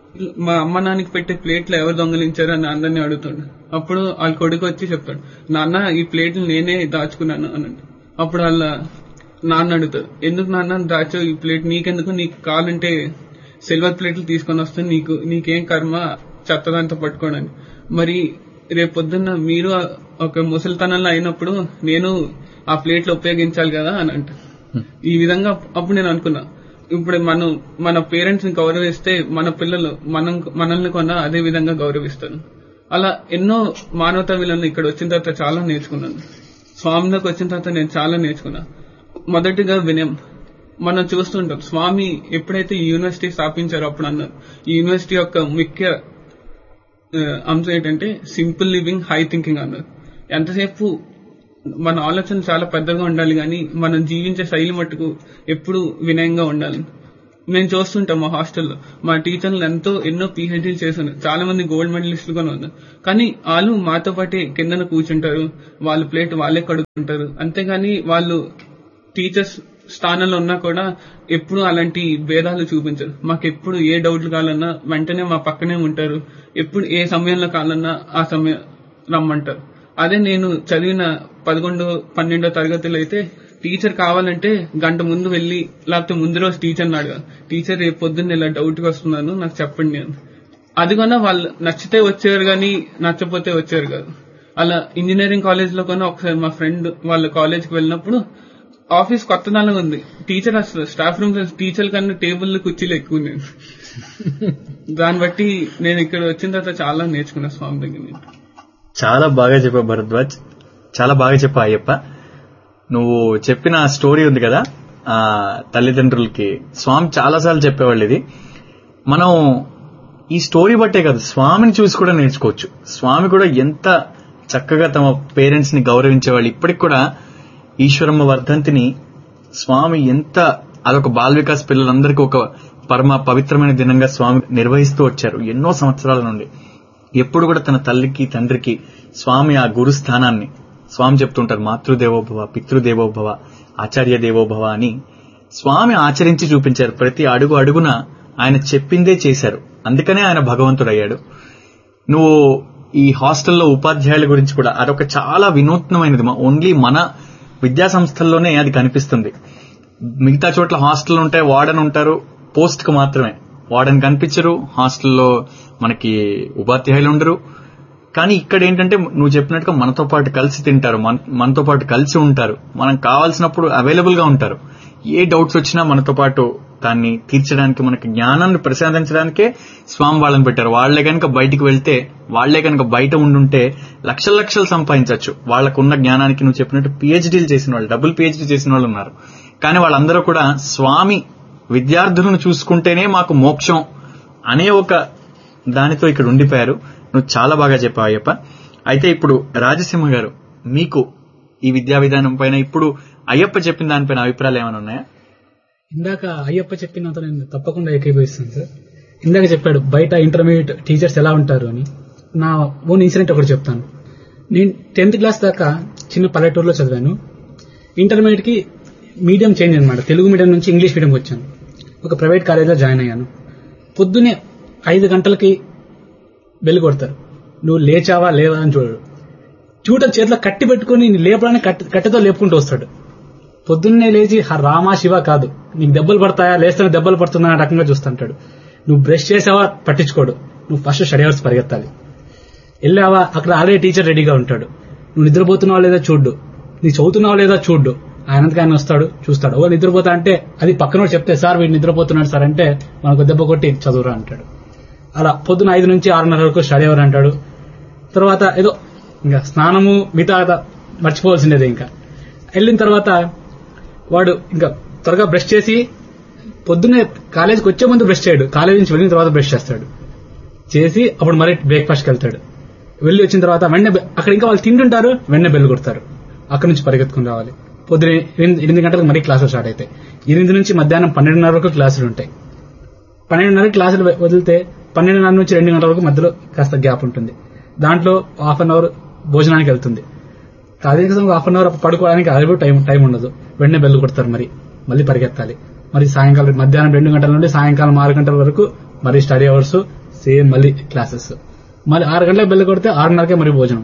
E: మా అమ్మ నాన్నకి పెట్టే ప్లేట్లు ఎవరు దొంగలించారు అని అందరినీ అడుగుతాడు. అప్పుడు వాళ్ళ కొడుకు వచ్చి చెప్తాడు, నాన్న ఈ ప్లేట్లు నేనే దాచుకున్నాను అనండి. అప్పుడు వాళ్ళ నాన్న అడుగుతాడు, ఎందుకు నాన్న దాచావు ఈ ప్లేట్, నీకెందుకు, నీకు కావాలంటే సిల్వర్ ప్లేట్లు తీసుకొని వస్తే నీకు నీకేం కర్మ చెత్తదంతా పట్టుకోవడానికి, మరి రేపు పొద్దున్న మీరు ఒక ముసలితనంలో అయినప్పుడు నేను ఆ ప్లేట్లు ఉపయోగించాలి కదా అని అంట. ఈ విధంగా అప్పుడు నేను అనుకున్నా, ఇప్పుడు మనం మన పేరెంట్స్ ని గౌరవిస్తే మన పిల్లలు మనం మనల్ని కొన్నా అదే విధంగా గౌరవిస్తారు. అలా ఎన్నో మానవతా విలువలను ఇక్కడ వచ్చిన తర్వాత చాలా నేర్చుకున్నాను. స్వామిలోకి వచ్చిన తర్వాత నేను చాలా నేర్చుకున్నా. మొదటిగా వినయం. మనం చూస్తుంటాం స్వామి ఎప్పుడైతే యూనివర్సిటీ స్థాపించారో అప్పుడు అన్నారు, ఈ యూనివర్సిటీ యొక్క ముఖ్య అంశం ఏంటంటే సింపుల్ లివింగ్, హై థింకింగ్ అన్నారు. ఎంతసేపు మన ఆలోచన చాలా పెద్దగా ఉండాలి కానీ మనం జీవించే శైలి మట్టుకు ఎప్పుడు వినయంగా ఉండాలి. మేము చూస్తుంటాం మా హాస్టల్లో మా టీచర్లు ఎంతో ఎన్నో పిహెచ్డీలు చేస్తున్నారు, చాలా మంది గోల్డ్ మెడలిస్టులు కూడా ఉన్నారు. కానీ వాళ్ళు మాతో పాటే కిందన కూర్చుంటారు, వాళ్ళ ప్లేట్ వాళ్ళే కడుక్కుంటారు. అంతేగాని వాళ్ళు టీచర్స్ స్థానంలో ఉన్నా కూడా ఎప్పుడు అలాంటి భేదాలు చూపించరు. మాకు ఎప్పుడు ఏ డౌట్లు కావాలన్నా వెంటనే మా పక్కనే ఉంటారు. ఎప్పుడు ఏ సమయంలో కావాలన్నా ఆ సమయం రమ్మంటారు. అదే నేను చదివిన పదకొండో పన్నెండో తరగతిలో అయితే టీచర్ కావాలంటే గంట ముందు వెళ్ళి, లేకపోతే ముందు రోజు టీచర్ని అడగా, టీచర్ రేపు పొద్దున్న ఇలా డౌట్గా వస్తున్నాను నాకు చెప్పండి అని. అది కన్నా వాళ్ళు నచ్చితే వచ్చారు కానీ నచ్చపోతే వచ్చారు కాదు. అలా ఇంజనీరింగ్ కాలేజ్ లో కన్నా ఒకసారి మా ఫ్రెండ్ వాళ్ళ కాలేజ్కి వెళ్ళినప్పుడు ఆఫీస్ కొత్తదనంగా ఉంది, టీచర్ అసలు స్టాఫ్ రూమ్ టీచర్ కన్నా టేబుల్ కుర్చీలు ఎక్కువ నేను. దాన్ని బట్టి నేను ఇక్కడ వచ్చిన తర్వాత చాలా నేర్చుకున్నా స్వామి దగ్గర.
A: చాలా బాగా చెప్పావు భరద్వాజ్, చాలా బాగా చెప్పావు అయ్యప్ప. నువ్వు చెప్పిన స్టోరీ ఉంది కదా ఆ తల్లిదండ్రులకి, స్వామి చాలాసార్లు చెప్పేవాళ్ళు ఇది. మనం ఈ స్టోరీ బట్టే కాదు, స్వామిని చూసి కూడా నేర్చుకోవచ్చు. స్వామి కూడా ఎంత చక్కగా తమ పేరెంట్స్ ని గౌరవించేవాళ్ళు. ఇప్పటికి కూడా ఈశ్వరమ్మ వర్ధంతిని స్వామి ఎంత అదొక బాల వికాస్ పిల్లలందరికీ ఒక పరమ పవిత్రమైన దినంగా స్వామి నిర్వహిస్తూ వచ్చారు ఎన్నో సంవత్సరాల నుండి. ఎప్పుడు కూడా తన తల్లికి తండ్రికి స్వామి ఆ గురు స్థానాన్ని, స్వామి చెప్తుంటారు మాతృదేవోభవ, పితృదేవోభవ, ఆచార్య దేవోభవ అని స్వామి ఆచరించి చూపించారు. ప్రతి అడుగు అడుగున ఆయన చెప్పిందే చేశారు. అందుకనే ఆయన భగవంతుడయ్యాడు. నువ్వు ఈ హాస్టల్లో ఉపాధ్యాయుల గురించి కూడా అదొక చాలా వినూత్నమైనది. ఓన్లీ మన విద్యా సంస్థల్లోనే అది కనిపిస్తుంది. మిగతా చోట్ల హాస్టల్ ఉంటాయి, వార్డెన్ ఉంటారు, పోస్ట్ కు మాత్రమే. వార్డెన్ కనిపించరు, హాస్టల్లో మనకి ఉపాధ్యాయులు ఉండరు. కానీ ఇక్కడ ఏంటంటే నువ్వు చెప్పినట్టుగా మనతో పాటు కలిసి తింటారు, మనతో పాటు కలిసి ఉంటారు, మనం కావాల్సినప్పుడు అవైలబుల్ గా ఉంటారు. ఏ డౌట్స్ వచ్చినా మనతో పాటు దాన్ని తీర్చడానికి, మనకి జ్ఞానాన్ని ప్రసాదించడానికే స్వామి వాళ్ళని పెట్టారు. వాళ్లే కనుక బయటికి వెళ్తే, వాళ్లే కనుక బయట ఉండుంటే లక్షల లక్షలు సంపాదించవచ్చు. వాళ్లకున్న జ్ఞానానికి నువ్వు చెప్పినట్టు పిహెచ్డీలు చేసిన వాళ్ళు, డబుల్ పిహెచ్డీ చేసిన వాళ్ళు ఉన్నారు. కానీ వాళ్ళందరూ కూడా స్వామి విద్యార్థులను చూసుకుంటేనే మాకు మోక్షం అనే ఒక దానితో ఇక్కడ ఉండిపోయారు. నువ్వు చాలా బాగా చెప్పావు అయ్యప్ప. అయితే ఇప్పుడు రాజసింహ గారు, మీకు ఈ విద్యా విధానం పైన ఇప్పుడు అయ్యప్ప చెప్పిన దానిపైన అభిప్రాయాలు ఏమైనా ఉన్నాయా?
F: ఇందాక అయ్యప్ప చెప్పినంత నేను తప్పకుండా ఏకీభవిస్తాను సార్. ఇందాక చెప్పాడు బయట ఇంటర్మీడియట్ టీచర్స్ ఎలా ఉంటారు అని. నా ఓన్ ఇన్సిడెంట్ ఒకటి చెప్తాను. నేను టెన్త్ క్లాస్ దాకా చిన్న పల్లెటూరులో చదివాను. ఇంటర్మీడియట్ కి మీడియం చేంజ్ అనమాట, తెలుగు మీడియం నుంచి ఇంగ్లీష్ మీడియంకి వచ్చాను. ఒక ప్రైవేట్ కాలేజ్లో జాయిన్ అయ్యాను. పొద్దున్నే ఐదు గంటలకి బెల్ కొడతారు. నువ్వు లేచావా లేవా అని చూడడు. ట్యూటర్ చేతిలో కట్టి పెట్టుకుని లేపడానికి కట్టెతో లేపుకుంటూ వస్తాడు. పొద్దున్నే లేచి రామా శివ కాదు, నీకు దెబ్బలు పడతాయా, లేస్తేనే దెబ్బలు పడుతున్నా ఆ రకంగా చూస్తుంటాడు. నువ్వు బ్రష్ చేసావా పట్టించుకోడు, నువ్వు ఫస్ట్ స్టడీ అవర్స్ పరిగెత్తాలి. వెళ్ళావా అక్కడ ఆల్రెడీ టీచర్ రెడీగా ఉంటాడు. నువ్వు నిద్రపోతున్నావా లేదా చూడ్డు, నీ చదువుతున్నావా లేదా చూడ్డు. ఆయనంతగా ఆయన వస్తాడు, చూస్తాడు. ఓ నిద్రపోతా అంటే అది పక్కన చెప్తే సార్ వీడు నిద్రపోతున్నాడు సార్ అంటే మనకు దెబ్బ కొట్టి చదువురా అంటాడు. అలా పొద్దున ఐదు నుంచి ఆరున్నర వరకు స్టడీ అవర్ అంటాడు. తర్వాత ఏదో ఇంకా స్నానము మిగతా మర్చిపోవాల్సిందేది. ఇంకా వెళ్ళిన తర్వాత వాడు ఇంకా త్వరగా బ్రష్ చేసి, పొద్దున్నే కాలేజీకి వచ్చే ముందు బ్రష్ చేయడు, కాలేజీ నుంచి వెళ్ళిన తర్వాత బ్రష్ చేస్తాడు. చేసి అప్పుడు మరి బ్రేక్ఫాస్ట్కి వెళ్తాడు. వెళ్ళి వచ్చిన తర్వాత వెంటనే అక్కడ ఇంకా వాళ్ళు తింటుంటారు, వెంటనే బెల్ కొడతారు. అక్కడి నుంచి పరిగెత్తుకుని రావాలి. పొద్దున ఎనిమిది గంటలకు మరీ క్లాసులు స్టార్ట్ అవుతాయి. ఎనిమిది నుంచి మధ్యాహ్నం పన్నెండున్నర వరకు క్లాసులు ఉంటాయి. పన్నెండున్నర క్లాసులు వదిలితే పన్నెండున్నర నుంచి రెండు గంటల వరకు మధ్యలో కాస్త గ్యాప్ ఉంటుంది. దాంట్లో హాఫ్ అన్ అవర్ భోజనానికి వెళ్తుంది. కాలేజీకి హాఫ్ అన్ అవర్ పడుకోవడానికి అది టైం టైం ఉండదు. వెంటనే బెల్ కొడతారు, మరి మళ్ళీ పరిగెత్తాలి. మరి సాయంకాలం మధ్యాహ్నం రెండు గంటల నుండి సాయంకాలం ఆరు గంటల వరకు మరి స్టడీ అవర్స్, సేమ్ మళ్ళీ క్లాసెస్. మళ్ళీ ఆరు గంటలకు బెల్ కొడితే ఆరున్నరకే మరి భోజనం,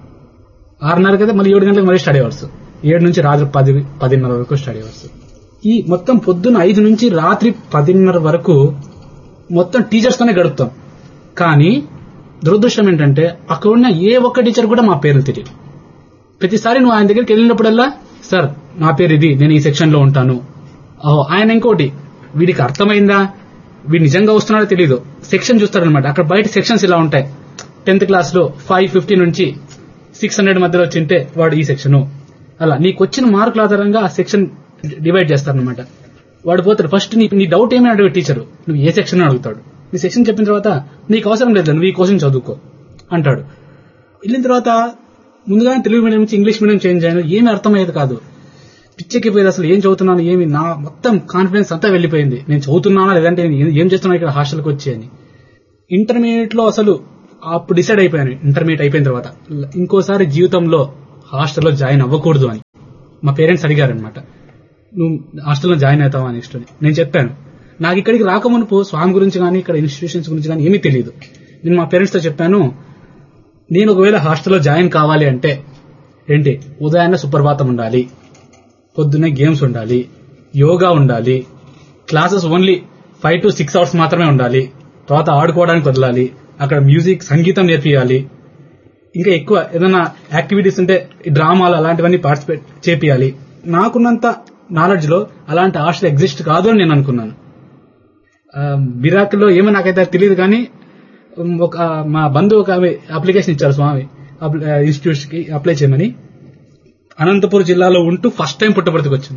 F: ఆరున్నరకైతే మళ్ళీ ఏడు గంటలకు మరి స్టడీ అవర్స్, ఏడు నుంచి రాత్రి పది పదిన్నర వరకు స్టడీ అవర్స్. ఈ మొత్తం పొద్దున్న ఐదు నుంచి రాత్రి పదిన్నర వరకు మొత్తం టీచర్స్ తోనే గడుపుతాం. కానీ దురదృష్టం ఏంటంటే అక్కడ ఉన్న ఏ ఒక్క టీచర్ కూడా మా పేర్లు తెలియదు. ప్రతిసారి నువ్వు ఆయన దగ్గరికి వెళ్ళినప్పుడల్లా సార్ నా పేరు ఇది, నేను ఈ సెక్షన్ లో ఉంటాను. ఓహో ఆయన ఇంకోటి, వీడికి అర్థమైందా, వీడు నిజంగా వస్తున్నాడో తెలియదు, సెక్షన్ చూస్తారనమాట. అక్కడ బయట సెక్షన్స్ ఇలా ఉంటాయి. టెన్త్ క్లాస్ లో ఫైవ్ ఫిఫ్టీ నుంచి సిక్స్ హండ్రెడ్ మధ్యలో వచ్చింటే వాడు ఈ సెక్షను. అలా నీకు వచ్చిన మార్కుల ఆధారంగా ఆ సెక్షన్ డివైడ్ చేస్తారనమాట. వాడు పోతాడు. ఫస్ట్ నీ నీ డౌట్ ఏమైనా అడిగే టీచరు, నువ్వు ఏ సెక్షన్ అడుగుతాడు. నీ సెక్షన్ చెప్పిన తర్వాత నీకు అవసరం లేదు, నువ్వు ఈ క్వశ్చన్ చదువుకో అంటాడు. వెళ్ళిన తర్వాత ముందుగానే తెలుగు మీడియం నుంచి ఇంగ్లీష్ మీడియం చేంజ్ అయ్యాను, ఏమీ అర్థమయ్యేది కాదు. పిచ్చెక్కిపోయేది. అసలు ఏం చదువుతున్నాను ఏమి, నా మొత్తం కాన్ఫిడెన్స్ అంతా వెళ్ళిపోయింది. నేను చదువుతున్నానా లేదంటే ఏం చేస్తున్నా ఇక్కడ హాస్టల్కి వచ్చి అని. ఇంటర్మీడియట్ లో అసలు అప్పుడు డిసైడ్ అయిపోయాను, ఇంటర్మీడియట్ అయిపోయిన తర్వాత ఇంకోసారి జీవితంలో హాస్టల్లో జాయిన్ అవ్వకూడదు అని. మా పేరెంట్స్ అడిగారనమాట, నువ్వు హాస్టల్లో జాయిన్ అవుతావా నెక్స్ట్ అని. నేను చెప్పాను, నాకు ఇక్కడికి రాకమునుపు స్వామి గురించి కానీ ఇక్కడ ఇన్స్టిట్యూషన్స్ గురించి కానీ ఏమీ తెలియదు. నేను మా పేరెంట్స్తో చెప్పాను, నేను ఒకవేళ హాస్టల్లో జాయిన్ కావాలి అంటే ఏంటి, ఉదయాన్నే సుప్రభాతం ఉండాలి, పొద్దున్నే గేమ్స్ ఉండాలి, యోగా ఉండాలి, classes only five to six hours మాత్రమే ఉండాలి, తర్వాత ఆడుకోవడానికి వదలాలి, అక్కడ మ్యూజిక్ సంగీతం నేర్పియాలి, ఇంకా ఎక్కువ ఏదైనా యాక్టివిటీస్ ఉంటే డ్రామాలు అలాంటివన్నీ పార్టిసిపేట్ చేపియాలి. నాకున్నంత నాలెడ్జ్ లో అలాంటి హాస్టల్ ఎగ్జిస్ట్ కాదు అని నేను అనుకున్నాను. బిరాక్లో ఏమో నాకైతే తెలియదు, కానీ ఒక మా బంధువు ఒక అప్లికేషన్ ఇచ్చారు స్వామి ఇన్స్టిట్యూట్స్ కి అప్లై చేయమని. అనంతపురం జిల్లాలో ఉంటూ ఫస్ట్ టైం పుట్టపర్తికి వచ్చాను.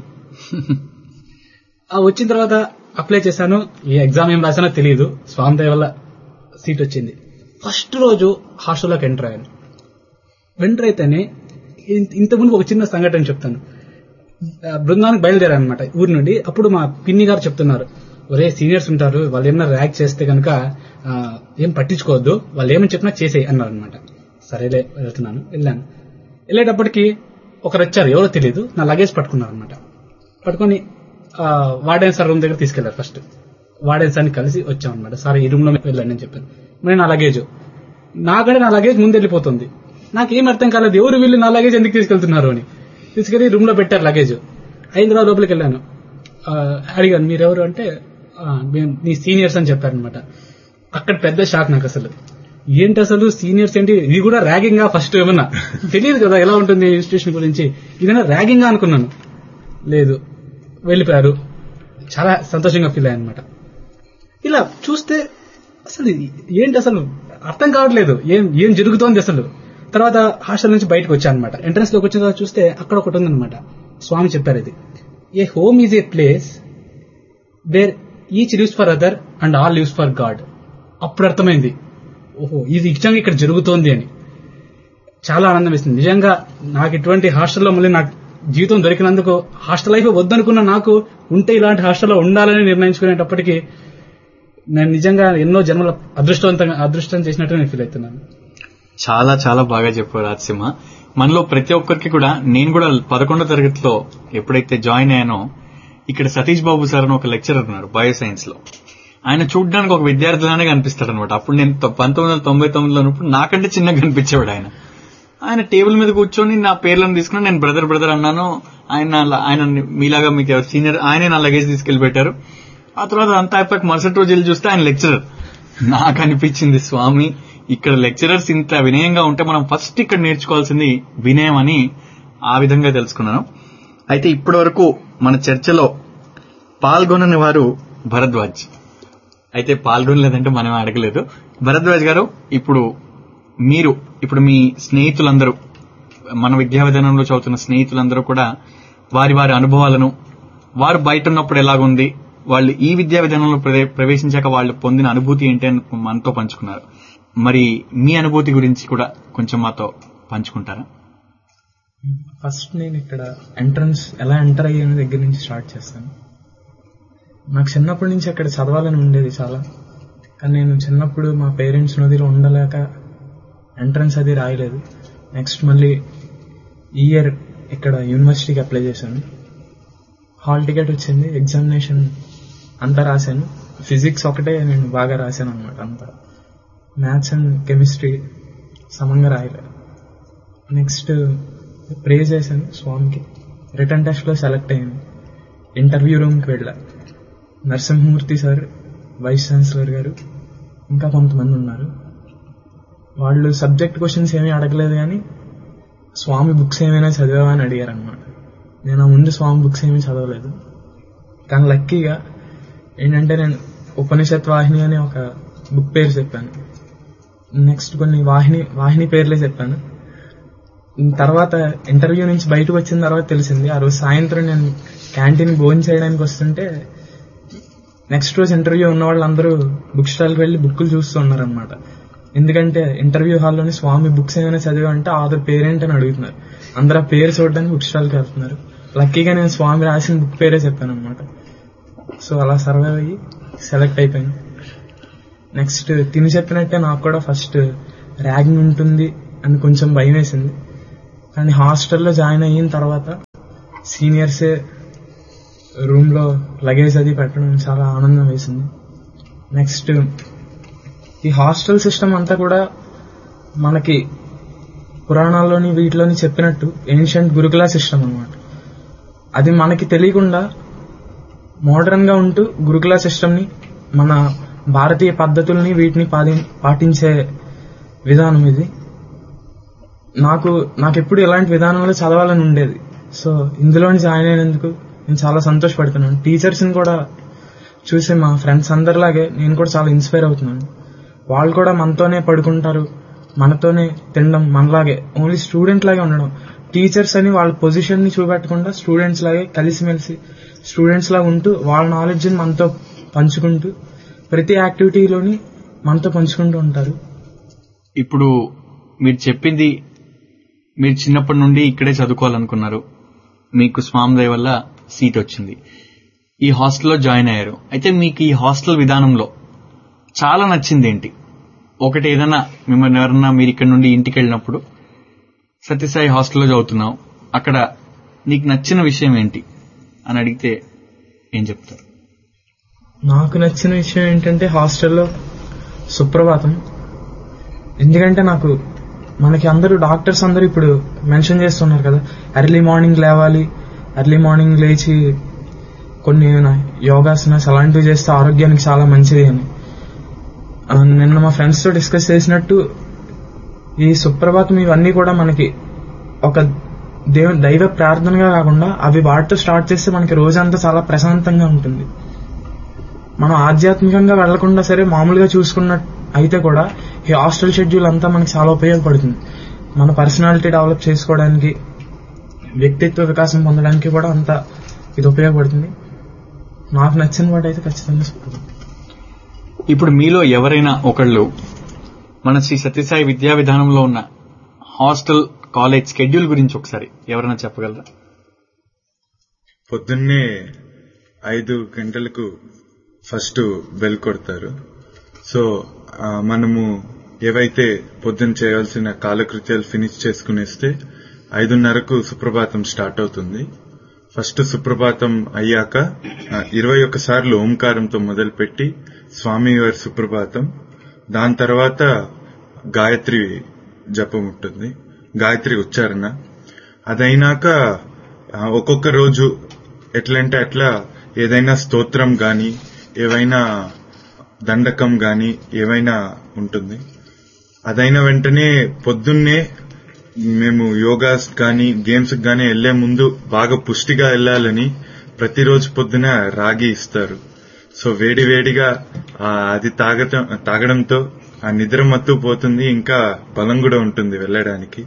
F: వచ్చిన తర్వాత అప్లై చేశాను. ఏ ఎగ్జామ్ ఏం రాసానో తెలియదు, స్వామి దయ వల్ల సీట్ వచ్చింది. ఫస్ట్ రోజు హాస్టల్లోకి ఎంటర్ అయ్యాను. ఎంటర్ అయితేనే ఇంతకుముందు ఒక చిన్న సంఘటన చెప్తాను. బృందానికి బయలుదేరాను అనమాట ఊరి నుండి. అప్పుడు మా పిన్ని గారు చెప్తున్నారు, ఒరే సీనియర్స్ ఉంటారు, వాళ్ళు ఏమన్నా ర్యాక్ చేస్తే కనుక ఏం పట్టించుకోవద్దు, వాళ్ళు ఏమని చెప్పినా చేసేయి అన్నారు అనమాట. సరేలే వెళ్తున్నాను. వెళ్ళాను. వెళ్ళేటప్పటికి ఒకరు వచ్చారు, ఎవరో తెలియదు, నా లగేజ్ పట్టుకున్నారు అనమాట. పట్టుకొని వార్డెన్ సార్ రూమ్ దగ్గర తీసుకెళ్లారు. ఫస్ట్ వార్డెన్ సార్ని కలిసి వచ్చాం అనమాట. సార్ ఈ రూమ్ లో వెళ్ళండి అని చెప్పాను. మరి నా లగేజ్ నాకంటే నా లగేజ్ ముందు వెళ్ళిపోతుంది. నాకేం అర్థం కాలేదు, ఎవరు వీళ్ళు నా లగేజ్ ఎందుకు తీసుకెళ్తున్నారు అని. తీసుకెళ్లి రూమ్ లో పెట్టారు లగేజ్. అయిన తర్వాత లోపలికి వెళ్ళాను. అడిగాను, మీరెవరు అంటే నీ సీనియర్స్ అని చెప్పారనమాట. అక్కడ పెద్ద షాక్ నాకు. అసలు ఏంటి అసలు సీనియర్స్ ఏంటి, ఇది కూడా ర్యాగింగ్ గా ఫస్ట్ ఏమన్నా తెలియదు కదా ఎలా ఉంటుంది ఇన్స్టిట్యూషన్ గురించి, ఇదైనా ర్యాగింగ్ గా అనుకున్నాను. లేదు, వెళ్ళిపోయారు. చాలా సంతోషంగా ఫీల్ అయ్యాను అనమాట. ఇలా చూస్తే అసలు ఏంటి అసలు అర్థం కావట్లేదు, ఏం ఏం జరుగుతోంది అసలు. తర్వాత హాస్టల్ నుంచి బయటకు వచ్చాను అనమాట. ఎంట్రన్స్ లోకి వచ్చిన తర్వాత చూస్తే అక్కడ ఒకటి ఉందన్నమాట. స్వామి చెప్పారు, ఇది ఏ home is a place where each lives for other and all lives for God. అప్పుడు అర్థమైంది, ఓహో ఇది నిజంగా ఇక్కడ జరుగుతోంది అని. చాలా ఆనందం వేస్తుంది నిజంగా. నాకు ఇటువంటి హాస్టల్లో మళ్ళీ నాకు జీవితం దొరికినందుకు, హాస్టల్ లైఫ్ వద్దనుకున్న నాకు ఉంటే ఇలాంటి హాస్టల్లో ఉండాలని నిర్ణయించుకునేటప్పటికీ నేను నిజంగా ఎన్నో జన్మల అదృష్టవంతంగా అదృష్టం చేసినట్టు నేను ఫీల్ అవుతున్నాను.
A: చాలా చాలా బాగా చెప్పారు రాజసింహ. మనలో ప్రతి ఒక్కరికి కూడా, నేను కూడా పదకొండో తరగతిలో ఎప్పుడైతే జాయిన్ అయ్యానో, ఇక్కడ సతీష్ బాబు సార్ అని ఒక లెక్చరర్ ఉన్నారు బయో సైన్స్ లో. ఆయన చూడడానికి ఒక విద్యార్థిలానే కనిపిస్తాడు అనమాట. అప్పుడు నేను పంతొమ్మిది వందల తొంభై తొమ్మిదిలో ఉన్నప్పుడు నాకంటే చిన్నగా కనిపించేవాడు ఆయన. ఆయన టేబుల్ మీద కూర్చొని నా పేర్లను తీసుకుని నేను బ్రదర్ బ్రదర్ అన్నాను. ఆయన ఆయన మీలాగా మీకు ఎవరు సీనియర్, ఆయనే నా లగేజ్ తీసుకెళ్లి పెట్టారు. ఆ తర్వాత అంతా అయిపోయాక మరుసటి రోజు వెళ్ళి చూస్తే ఆయన లెక్చరర్. నాకు అనిపించింది, స్వామి ఇక్కడ లెక్చరర్స్ ఇంత వినయంగా ఉంటే మనం ఫస్ట్ ఇక్కడ నేర్చుకోవాల్సింది వినయం అని ఆ విధంగా తెలుసుకున్నాను. అయితే ఇప్పటి వరకు మన చర్చలో పాల్గొనని వారు భరద్వాజ్. అయితే పాల్గొనలేదంటే మనం అడగలేదు. భరద్వాజ్ గారు, ఇప్పుడు మీరు ఇప్పుడు మీ స్నేహితులందరూ, మన విద్యా విధానంలో చదువుతున్న స్నేహితులందరూ కూడా వారి వారి అనుభవాలను, వారు బయట ఉన్నప్పుడు ఎలాగుంది, వాళ్ళు ఈ విద్యా విధానంలో ప్రవేశించాక వాళ్ళు పొందిన అనుభూతి ఏంటి అని మనతో పంచుకున్నారు. మరి మీ అనుభూతి గురించి కూడా కొంచెం మాతో పంచుకుంటారా?
G: ఫస్ట్ నేను ఇక్కడ ఎంట్రన్స్ ఎలా ఎంటర్ అయ్యే దగ్గర నుంచి స్టార్ట్ చేస్తాను. నాకు చిన్నప్పటి నుంచి అక్కడ చదవాలని ఉండేది చాలా, కానీ నేను చిన్నప్పుడు మా పేరెంట్స్ నదిలో ఉండలేక ఎంట్రన్స్ అది రాయలేదు. నెక్స్ట్ మళ్ళీ ఈ ఇయర్ ఇక్కడ యూనివర్సిటీకి అప్లై చేశాను. హాల్ టికెట్ వచ్చింది, ఎగ్జామినేషన్ అంతా రాశాను. ఫిజిక్స్ ఒకటే నేను బాగా రాశాను అనమాట. అంతా మ్యాథ్స్ అండ్ కెమిస్ట్రీ సమంగా రాయలేదు. నెక్స్ట్ ప్రే చేశాను స్వామికి. రిటర్న్ టెస్ట్లో సెలెక్ట్ అయ్యాను. ఇంటర్వ్యూ రూమ్కి వెళ్ళా. నరసింహమూర్తి సార్, వైస్ ఛాన్సలర్ గారు, ఇంకా కొంతమంది ఉన్నారు. వాళ్ళు సబ్జెక్ట్ క్వశ్చన్స్ ఏమీ అడగలేదు, కానీ స్వామి బుక్స్ ఏమైనా చదివావా అని అడిగారు అనమాట. నేను ఆ ముందు స్వామి బుక్స్ ఏమీ చదవలేదు, కానీ లక్కీగా ఏంటంటే నేను ఉపనిషత్ వాహిని అనే ఒక బుక్ పేరు చెప్పాను. నెక్స్ట్ కొన్ని వాహిని వాహిని పేర్లే చెప్పాను. తర్వాత ఇంటర్వ్యూ నుంచి బయటకు వచ్చిన తర్వాత తెలిసింది, ఆ రోజు సాయంత్రం నేను క్యాంటీన్ భోజనం చేయడానికి వస్తుంటే నెక్స్ట్ రోజు ఇంటర్వ్యూ ఉన్న వాళ్ళందరూ బుక్ స్టాల్కి వెళ్ళి బుక్కులు చూస్తూ ఉన్నారనమాట. ఎందుకంటే ఇంటర్వ్యూ హాల్లోని స్వామి బుక్స్ ఏమైనా చదివా అంటే ఆధార్ పేరేంటని అడుగుతున్నారు. అందరూ ఆ పేరు చూడడానికి బుక్ స్టాల్కి వెళ్తున్నారు. లక్కీగా నేను స్వామి రాసిన బుక్ పేరే చెప్పాను అనమాట. సో అలా సర్వైవ్ అయ్యి సెలెక్ట్ అయిపోయాను. నెక్స్ట్ తిని చెప్పినట్టే నాకు కూడా ఫస్ట్ ర్యాగింగ్ ఉంటుంది అని కొంచెం భయం వేసింది. కానీ హాస్టల్లో జాయిన్ అయిన తర్వాత సీనియర్సే రూమ్లో లగేజ్ అది పెట్టడం చాలా ఆనందం వేసింది. నెక్స్ట్ ఈ హాస్టల్ సిస్టమ్ అంతా కూడా మనకి పురాణాల్లోని వీటిలోని చెప్పినట్టు ఏన్షియంట్ గురుకుల సిస్టమ్ అన్నమాట. అది మనకి తెలియకుండా మోడర్న్ గా ఉంటూ గురుకుల సిస్టమ్ని మన భారతీయ పద్ధతుల్ని వీటిని పాటించే విధానం ఇది. నాకు నాకెప్పుడు ఇలాంటి విధానంలో చదవాలని ఉండేది. సో ఇందులోని జాయిన్ అయినందుకు నేను చాలా సంతోషపడుతున్నాను. టీచర్స్ని కూడా చూసి మా ఫ్రెండ్స్ అందరిలాగే నేను కూడా చాలా ఇన్స్పైర్ అవుతున్నాను. వాళ్ళు కూడా మనతోనే పడుకుంటారు, మనతోనే తినడం, మనలాగే ఓన్లీ స్టూడెంట్ లాగే ఉండడం. టీచర్స్ అని వాళ్ళ పొజిషన్ ని చూపెట్టకుండా స్టూడెంట్స్ లాగే కలిసిమెలిసి స్టూడెంట్స్ లాగా ఉంటూ వాళ్ళ నాలెడ్జ్ ని మనతో పంచుకుంటూ ప్రతి యాక్టివిటీలోని మనతో పంచుకుంటూ ఉంటారు.
A: ఇప్పుడు మీరు చెప్పింది మీరు చిన్నప్పటి నుండి ఇక్కడే చదువుకోవాలనుకున్నారు, మీకు స్వామి దయ వల్ల సీట్ వచ్చింది, ఈ హాస్టల్లో జాయిన్ అయ్యారు. అయితే మీకు ఈ హాస్టల్ విధానంలో చాలా నచ్చింది ఏంటి? ఒకటి ఏదైనా మిమ్మల్ని ఎవరన్నా మీరు ఇక్కడ నుండి ఇంటికి వెళ్ళినప్పుడు సత్యసాయి హాస్టల్లో చదువుతున్నావు, అక్కడ నీకు నచ్చిన విషయం ఏంటి అని అడిగితే ఏం చెప్తారు?
G: నాకు నచ్చిన విషయం ఏంటంటే హాస్టల్లో సుప్రభాతం. ఎందుకంటే నాకు మనకి అందరూ డాక్టర్స్ అందరూ ఇప్పుడు మెన్షన్ చేస్తున్నారు కదా, ఎర్లీ మార్నింగ్ లేవాలి, ఎర్లీ మార్నింగ్ లేచి కొన్ని యోగాసనాస్ అలాంటివి చేస్తే ఆరోగ్యానికి చాలా మంచిది అని. నిన్న మా ఫ్రెండ్స్ తో డిస్కస్ చేసినట్టు ఈ సుప్రభాతం ఇవన్నీ కూడా మనకి ఒక దేవ దైవ ప్రార్థనగా కాకుండా అవి వాటితో స్టార్ట్ చేస్తే మనకి రోజంతా చాలా ప్రశాంతంగా ఉంటుంది. మనం ఆధ్యాత్మికంగా వెళ్లకుండా సరే మామూలుగా చూసుకున్న అయితే కూడా ఈ హాస్టల్ షెడ్యూల్ అంతా మనకి చాలా ఉపయోగపడుతుంది. మన పర్సనాలిటీ డెవలప్ చేసుకోవడానికి, వ్యక్తిత్వ వికాసం పొందడానికి కూడా అంత ఇది ఉపయోగపడుతుంది. నాకు నచ్చిన వాటి అయితే ఖచ్చితంగా సుప్రభాతం.
A: ఇప్పుడు మీలో ఎవరైనా ఒకళ్ళు మన శ్రీ సత్యసాయి విద్యా విధానంలో ఉన్న హాస్టల్ కాలేజ్ షెడ్యూల్ గురించి ఒకసారి ఎవరైనా చెప్పగలరా?
B: పొద్దున్నే ఐదు గంటలకు ఫస్ట్ బెల్ కొడతారు. సో మనము ఏవైతే పొద్దున్న చేయాల్సిన కాలకృత్యాలు ఫినిష్ చేసుకునేస్తే ఐదున్నరకు సుప్రభాతం స్టార్ట్ అవుతుంది. ఫస్ట్ సుప్రభాతం అయ్యాక ఇరవై ఒక్క సార్లు ఓంకారంతో మొదలుపెట్టి స్వామివారి సుప్రభాతం, దాని తర్వాత గాయత్రి జపం ఉంటుంది, గాయత్రి ఉచ్చారణ. అదైనాక ఒక్కొక్క రోజు ఎట్లంటే అట్లా ఏదైనా స్తోత్రం గాని ఏవైనా దండకం గాని ఏవైనా ఉంటుంది. అదైన వెంటనే పొద్దున్నే మేము యోగాస్ గాని గేమ్స్ గాని వెళ్లే ముందు బాగా పుష్టిగా వెళ్లాలని ప్రతిరోజు పొద్దున రాగి ఇస్తారు. సో వేడి వేడిగా అది తాగటం తాగడంతో ఆ నిద్ర మత్తు పోతుంది, ఇంకా బలం కూడా ఉంటుంది వెళ్ళడానికి.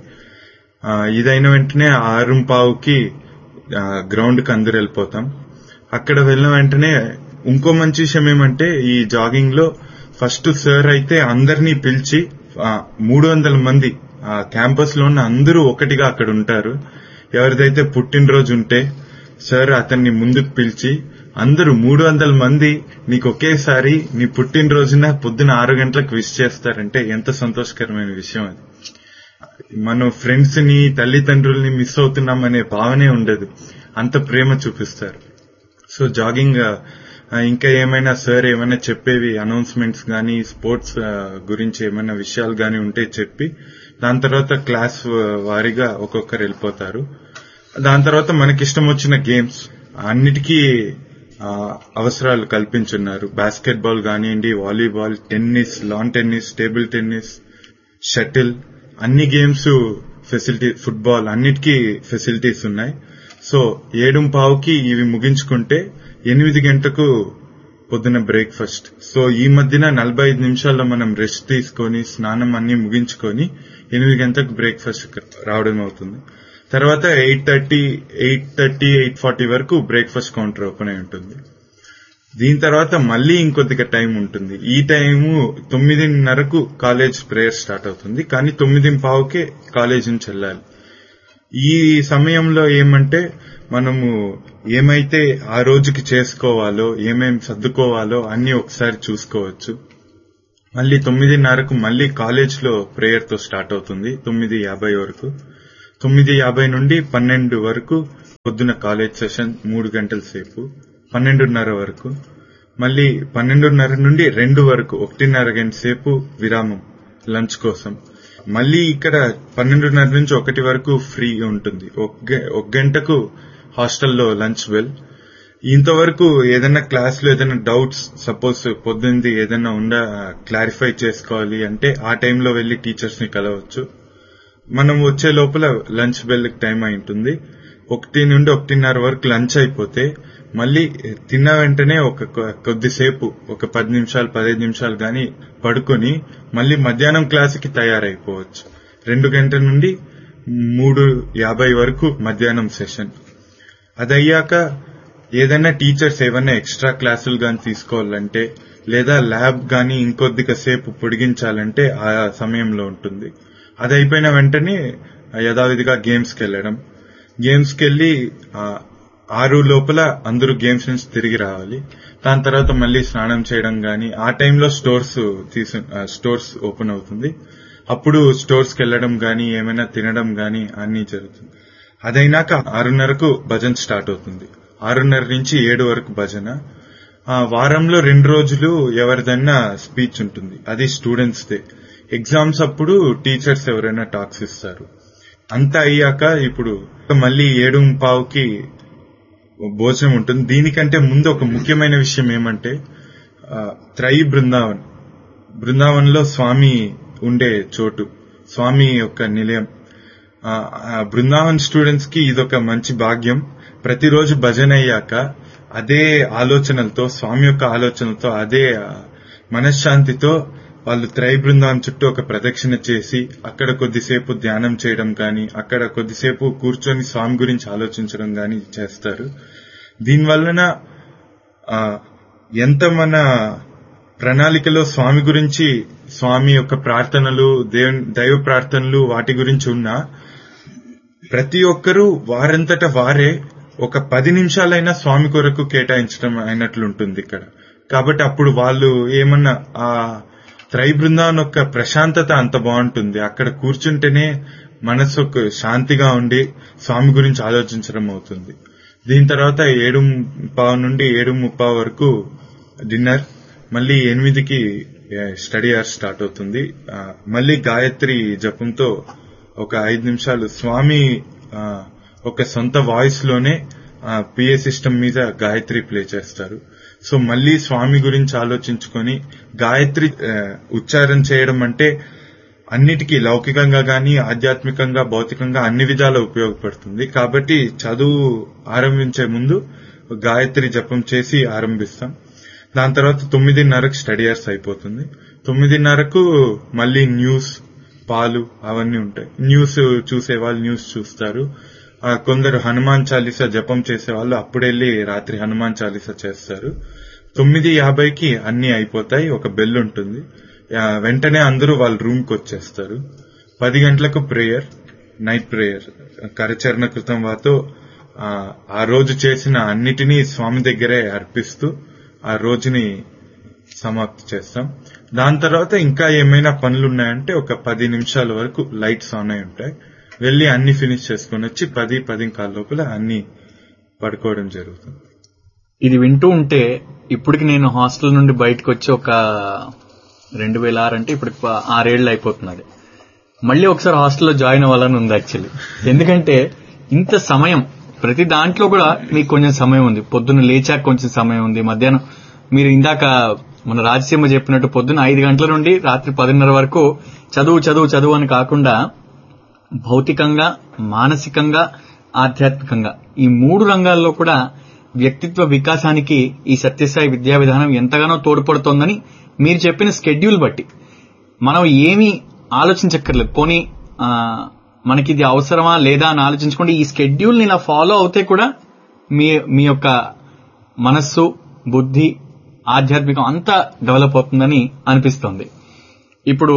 B: ఇదైన వెంటనే ఆరుంపావుకి గ్రౌండ్ కి అందరు వెళ్ళిపోతాం. అక్కడ వెళ్ళిన వెంటనే ఇంకో మంచి విషయం ఏమంటే ఈ జాగింగ్ లో ఫస్ట్ సార్ అయితే అందరినీ పిలిచి మూడు వందల మంది ఆ క్యాంపస్ లో ఉన్న అందరూ ఒకటిగా అక్కడ ఉంటారు. ఎవరిదైతే పుట్టినరోజు ఉంటే సార్ అతన్ని ముందుకు పిలిచి అందరూ మూడు వందల మంది నీకు ఒకేసారి నీ పుట్టినరోజున పొద్దున ఆరు గంటలకు విష్ చేస్తారంటే ఎంత సంతోషకరమైన విషయం అది. మనం ఫ్రెండ్స్ ని తల్లిదండ్రుల్ని మిస్ అవుతున్నాం అనే భావనే ఉండదు, అంత ప్రేమ చూపిస్తారు. సో జాగింగ్ ఇంకా ఏమైనా సార్ ఏమైనా చెప్పేవి అనౌన్స్మెంట్స్ గానీ స్పోర్ట్స్ గురించి ఏమైనా విషయాలు గానీ ఉంటే చెప్పి దాని తర్వాత క్లాస్ వారీగా ఒక్కొక్కరు వెళ్ళిపోతారు. దాని తర్వాత మనకిష్టం వచ్చిన గేమ్స్ అన్నిటికీ అవసరాలు కల్పించున్నారు. బాస్కెట్ బాల్ కానివ్వండి, volleyball, tennis, lawn tennis, table tennis, shuttle, అన్ని గేమ్స్ ఫెసిలిటీ, ఫుట్బాల్ అన్నిటికీ ఫెసిలిటీస్ ఉన్నాయి. సో ఏడు పావుకి ఇవి ముగించుకుంటే ఎనిమిది గంటలకు పొద్దున బ్రేక్ఫాస్ట్. సో ఈ మధ్యన నలభై ఐదు నిమిషాల్లో మనం రెస్ట్ తీసుకొని స్నానం అన్ని ముగించుకొని ఎనిమిది గంటలకు బ్రేక్ఫాస్ట్ రావడం అవుతుంది. తర్వాత eight thirty eight thirty eight forty వరకు బ్రేక్ఫాస్ట్ కౌంటర్ ఓపెన్ అయి ఉంటుంది. దీని తర్వాత మళ్లీ ఇంకొద్దిగా టైం ఉంటుంది. ఈ టైము తొమ్మిదిన్నరకు కాలేజ్ ప్రేయర్ స్టార్ట్ అవుతుంది, కానీ తొమ్మిది పావుకే కాలేజ్ నుంచి వెళ్ళాలి. ఈ సమయంలో ఏమంటే మనము ఏమైతే ఆ రోజుకి చేసుకోవాలో ఏమేం సర్దుకోవాలో అన్ని ఒకసారి చూసుకోవచ్చు. మళ్ళీ తొమ్మిదిన్నరకు మళ్ళీ కాలేజ్ లో ప్రేయర్ తో స్టార్ట్ అవుతుంది తొమ్మిది యాభై వరకు. తొమ్మిది యాభై నుండి పన్నెండు వరకు పొద్దున కాలేజ్ సెషన్ మూడు గంటల సేపు, పన్నెండున్నర వరకు. మళ్ళీ పన్నెండున్నర నుండి రెండు వరకు ఒకటిన్నర గంట సేపు విరామం లంచ్ కోసం. మళ్ళీ ఇక్కడ పన్నెండున్నర నుంచి ఒకటి వరకు ఫ్రీ ఉంటుంది. ఒక గంటకు హాస్టల్లో లంచ్ బెల్. ఇంతవరకు ఏదైనా క్లాస్ లో ఏదైనా డౌట్స్ సపోజ్ పొద్దుంది ఏదైనా ఉండా క్లారిఫై చేసుకోవాలి అంటే ఆ టైంలో వెళ్లి టీచర్స్ ని కలవచ్చు. మనం వచ్చే లోపల లంచ్ బెల్ టైం అయి ఉంటుంది. ఒకటి నుండి ఒకటిన్నర వరకు లంచ్ అయిపోతే మళ్ళీ తిన్న వెంటనే ఒక కొద్దిసేపు ఒక పది నిమిషాలు పదిహేను నిమిషాలు గాని పడుకొని మళ్ళీ మధ్యాహ్నం క్లాసుకి తయారైపోవచ్చు. రెండు గంటల నుండి మూడు యాభై వరకు మధ్యాహ్నం సెషన్. అదయ్యాక ఏదైనా టీచర్స్ ఏమైనా ఎక్స్ట్రా క్లాసులు గాని తీసుకోవాలంటే లేదా ల్యాబ్ గాని ఇంకొద్దిగా సేపు పొడిగించాలంటే ఆ సమయంలో ఉంటుంది. అది అయిపోయిన వెంటనే యథావిధిగా గేమ్స్ కి వెళ్లడం. గేమ్స్ కి వెళ్లి ఆరు లోపల అందరూ గేమ్స్ నుంచి తిరిగి రావాలి. దాని తర్వాత మళ్ళీ స్నానం చేయడం గాని ఆ టైంలో స్టోర్స్ తీసు స్టోర్స్ ఓపెన్ అవుతుంది. అప్పుడు స్టోర్స్ కి వెళ్లడం గాని ఏమైనా తినడం గాని అన్ని జరుగుతుంది. అదైనాక ఆరున్నరకు భజన స్టార్ట్ అవుతుంది. ఆరున్నర నుంచి ఏడు వరకు భజన. వారంలో రెండు రోజులు ఎవరిదైనా స్పీచ్ ఉంటుంది, అది స్టూడెంట్స్ దే. ఎగ్జామ్స్ అప్పుడు టీచర్స్ ఎవరైనా టాక్స్ ఇస్తారు. అంతా అయ్యాక ఇప్పుడు మళ్ళీ ఏడు పావుకి భోజనం ఉంటుంది. దీనికంటే ముందు ఒక ముఖ్యమైన విషయం ఏమంటే త్రై బృందావన్ బృందావన్ లో స్వామి ఉండే చోటు, స్వామి యొక్క నిలయం. బృందావన్ స్టూడెంట్స్ కి ఇదొక మంచి భాగ్యం. ప్రతిరోజు భజన అయ్యాక అదే ఆలోచనలతో, స్వామి యొక్క ఆలోచనలతో, అదే మనశ్శాంతితో వాళ్ళు త్రై బృందావన్ చుట్టూ ఒక ప్రదక్షిణ చేసి అక్కడ కొద్దిసేపు ధ్యానం చేయడం గాని అక్కడ కొద్దిసేపు కూర్చొని స్వామి గురించి ఆలోచించడం గాని చేస్తారు. దీనివలన ఎంత మన ప్రణాళికలో స్వామి గురించి, స్వామి యొక్క ప్రార్థనలు, దైవ ప్రార్థనలు వాటి గురించి ఉన్నా ప్రతి ఒక్కరూ వారంతట వారే ఒక పది నిమిషాలైనా స్వామి కొరకు కేటాయించడం అయినట్లుంటుంది ఇక్కడ. కాబట్టి అప్పుడు వాళ్ళు ఏమన్నా ఆ త్రై బృందావన్ యొక్క ప్రశాంతత అంత బాగుంటుంది. అక్కడ కూర్చుంటేనే మనసు శాంతిగా ఉండి స్వామి గురించి ఆలోచించడం అవుతుంది. దీని తర్వాత ఏడు పావు నుండి ఏడు ముప్పావు వరకు డిన్నర్. మళ్ళీ ఎనిమిదికి స్టడీ అవర్ స్టార్ట్ అవుతుంది. మళ్ళీ గాయత్రి జపంతో ఒక ఐదు నిమిషాలు స్వామి ఒక సొంత వాయిస్ లోనే పిఏ సిస్టమ్ మీద గాయత్రి ప్లే చేస్తారు. సో మళ్ళీ స్వామి గురించి ఆలోచించుకొని గాయత్రి ఉచ్చారణ చేయడం అంటే అన్నిటికీ లౌకికంగా గాని ఆధ్యాత్మికంగా భౌతికంగా అన్ని విధాలు ఉపయోగపడుతుంది. కాబట్టి చదువు ఆరంభించే ముందు గాయత్రి జపం చేసి ఆరంభిస్తాం. దాని తర్వాత తొమ్మిదిన్నరకు స్టడీ అవర్స్ అయిపోతుంది. తొమ్మిదిన్నరకు మళ్ళీ న్యూస్, పాలు అవన్నీ ఉంటాయి. న్యూస్ చూసే వాళ్ళు న్యూస్ చూస్తారు. కొందరు హనుమాన్ చాలీసా జపం చేసే వాళ్ళు అప్పుడెళ్లి రాత్రి హనుమాన్ చాలీసా చేస్తారు. తొమ్మిది యాభైకి అన్ని అయిపోతాయి. ఒక బెల్ ఉంటుంది. వెంటనే అందరూ వాళ్ళ రూమ్ కి వచ్చేస్తారు. పది గంటలకు ప్రేయర్, నైట్ ప్రేయర్. కరచరణ కృతం వాతో ఆ రోజు చేసిన అన్నిటినీ స్వామి దగ్గరే అర్పిస్తూ ఆ రోజుని సమాప్తి చేస్తాం. దాని తర్వాత ఇంకా ఏమైనా పనులు ఉన్నాయంటే ఒక పది నిమిషాల వరకు లైట్స్ ఆన్ అయి ఉంటాయి. వెళ్లి అన్ని ఫినిష్ చేసుకుని వచ్చి పది పది కాల లోపల అన్ని పడుకోవడం జరుగుతుంది.
A: ఇది వింటూ ఉంటే ఇప్పటికి నేను హాస్టల్ నుండి బయటకు వచ్చి ఒక రెండు వేల ఆరు అంటే ఇప్పుడు ఆరేళ్లు అయిపోతున్నది. మళ్ళీ ఒకసారి హాస్టల్లో జాయిన్ అవ్వాలని ఉంది యాక్చువల్లీ. ఎందుకంటే ఇంత సమయం ప్రతి దాంట్లో కూడా మీకు కొంచెం సమయం ఉంది. పొద్దున్న లేచాక కొంచెం సమయం ఉంది. మధ్యాహ్నం మీరు ఇందాక మన రాజసీమ చెప్పినట్టు పొద్దున్న ఐదు గంటల నుండి రాత్రి పదిన్నర వరకు చదువు చదువు చదువు అని కాకుండా భౌతికంగా, మానసికంగా, ఆధ్యాత్మికంగా ఈ మూడు రంగాల్లో కూడా వ్యక్తిత్వ వికాసానికి ఈ సత్యసాయి విద్యా విధానం ఎంతగానో తోడ్పడుతోందని మీరు చెప్పిన స్కెడ్యూల్ బట్టి మనం ఏమీ ఆలోచించక్కర్లేదు. పోనీ మనకి ఇది అవసరమా లేదా అని ఆలోచించుకోండి. ఈ స్కెడ్యూల్ ని ఇలా ఫాలో అవుతే కూడా మీ మీ యొక్క మనస్సు, బుద్ధి, ఆధ్యాత్మికం అంతా డెవలప్ అవుతుందని అనిపిస్తోంది. ఇప్పుడు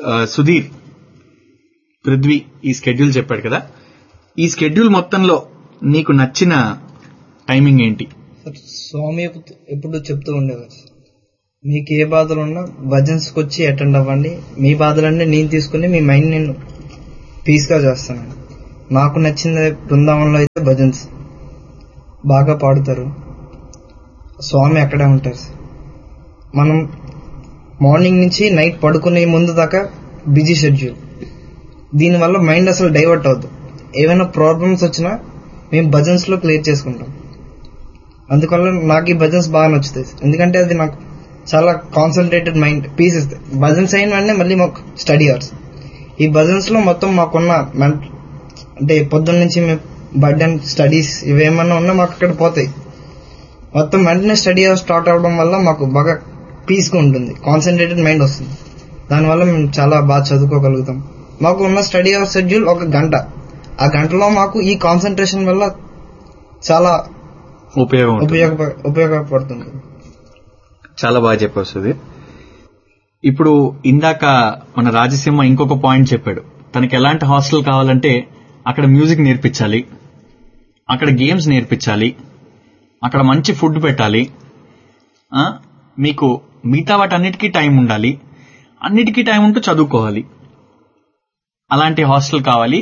A: సుధీర్, పృథ్వీ ఈ స్కెడ్యూల్ చెప్పాడు కదా. ఈ స్కెడ్యూల్ మొత్తంలో నీకు నచ్చిన టైమింగ్ ఏంటి?
C: సార్ స్వామి ఎప్పుడు- ఎప్పుడు చెప్తూ ఉండేవారు సార్, మీకు ఏ బాధలు ఉన్నా భజన్స్కి వచ్చి అటెండ్ అవ్వండి, మీ బాధలన్నీ నేను తీసుకుని మీ మైండ్ నేను పీస్గా చేస్తాను. నాకు నచ్చిన బృందావనంలో అయితే భజన్స్ బాగా పాడుతారు, స్వామి అక్కడే ఉంటారు సార్. మనం మార్నింగ్ నుంచి నైట్ పడుకునే ముందు దాకా బిజీ షెడ్యూల్, దీనివల్ల మైండ్ అసలు డైవర్ట్ అవుతుంది. ఏమైనా ప్రాబ్లమ్స్ వచ్చినా మేము భజన్స్లో క్లియర్ చేసుకుంటాం. అందువల్ల నాకు ఈ భజన్స్ బాగా నచ్చుతాయి, ఎందుకంటే అది నాకు చాలా కాన్సన్ట్రేటెడ్ మైండ్ పీస్ ఇస్తాయి. భజన్స్ అయిన వెంటనే మళ్ళీ మాకు స్టడీ అవర్స్. ఈ భజన్స్ లో మొత్తం మాకున్న మెంట అంటే పొద్దున్న నుంచి మేము బర్డెన్ స్టడీస్ ఇవేమన్నా ఉన్నా మాకు అక్కడ పోతాయి. మొత్తం వెంటనే స్టడీ అవర్స్ స్టార్ట్ అవడం వల్ల మాకు బాగా పీస్గా ఉంటుంది, కాన్సన్ట్రేటెడ్ మైండ్ వస్తుంది. దానివల్ల మేము చాలా బాగా చదువుకోగలుగుతాం. మాకు ఉన్న స్టడీ అవర్ షెడ్యూల్ ఒక గంట, ఆ గంటలో మాకు ఈ కాన్సన్ట్రేషన్ వల్ల చాలా
A: ఉపయోగం ఉంటుంది.
C: ఉపయోగ ఉపయోగపడుతుంది.
A: చాలా బాగా చెప్పారు సుధీర్. ఇప్పుడు ఇందాక మన రాజసింహ ఇంకొక పాయింట్ చెప్పాడు, తనకి ఎలాంటి హాస్టల్ కావాలంటే అక్కడ మ్యూజిక్ నేర్పించాలి, అక్కడ గేమ్స్ నేర్పించాలి, అక్కడ మంచి ఫుడ్ పెట్టాలి, ఆ, మీకు మిగతా వాటన్నిటికీ టైం ఉండాలి, అన్నిటికీ టైం ఉంటూ చదువుకోవాలి, అలాంటి హాస్టల్ కావాలి.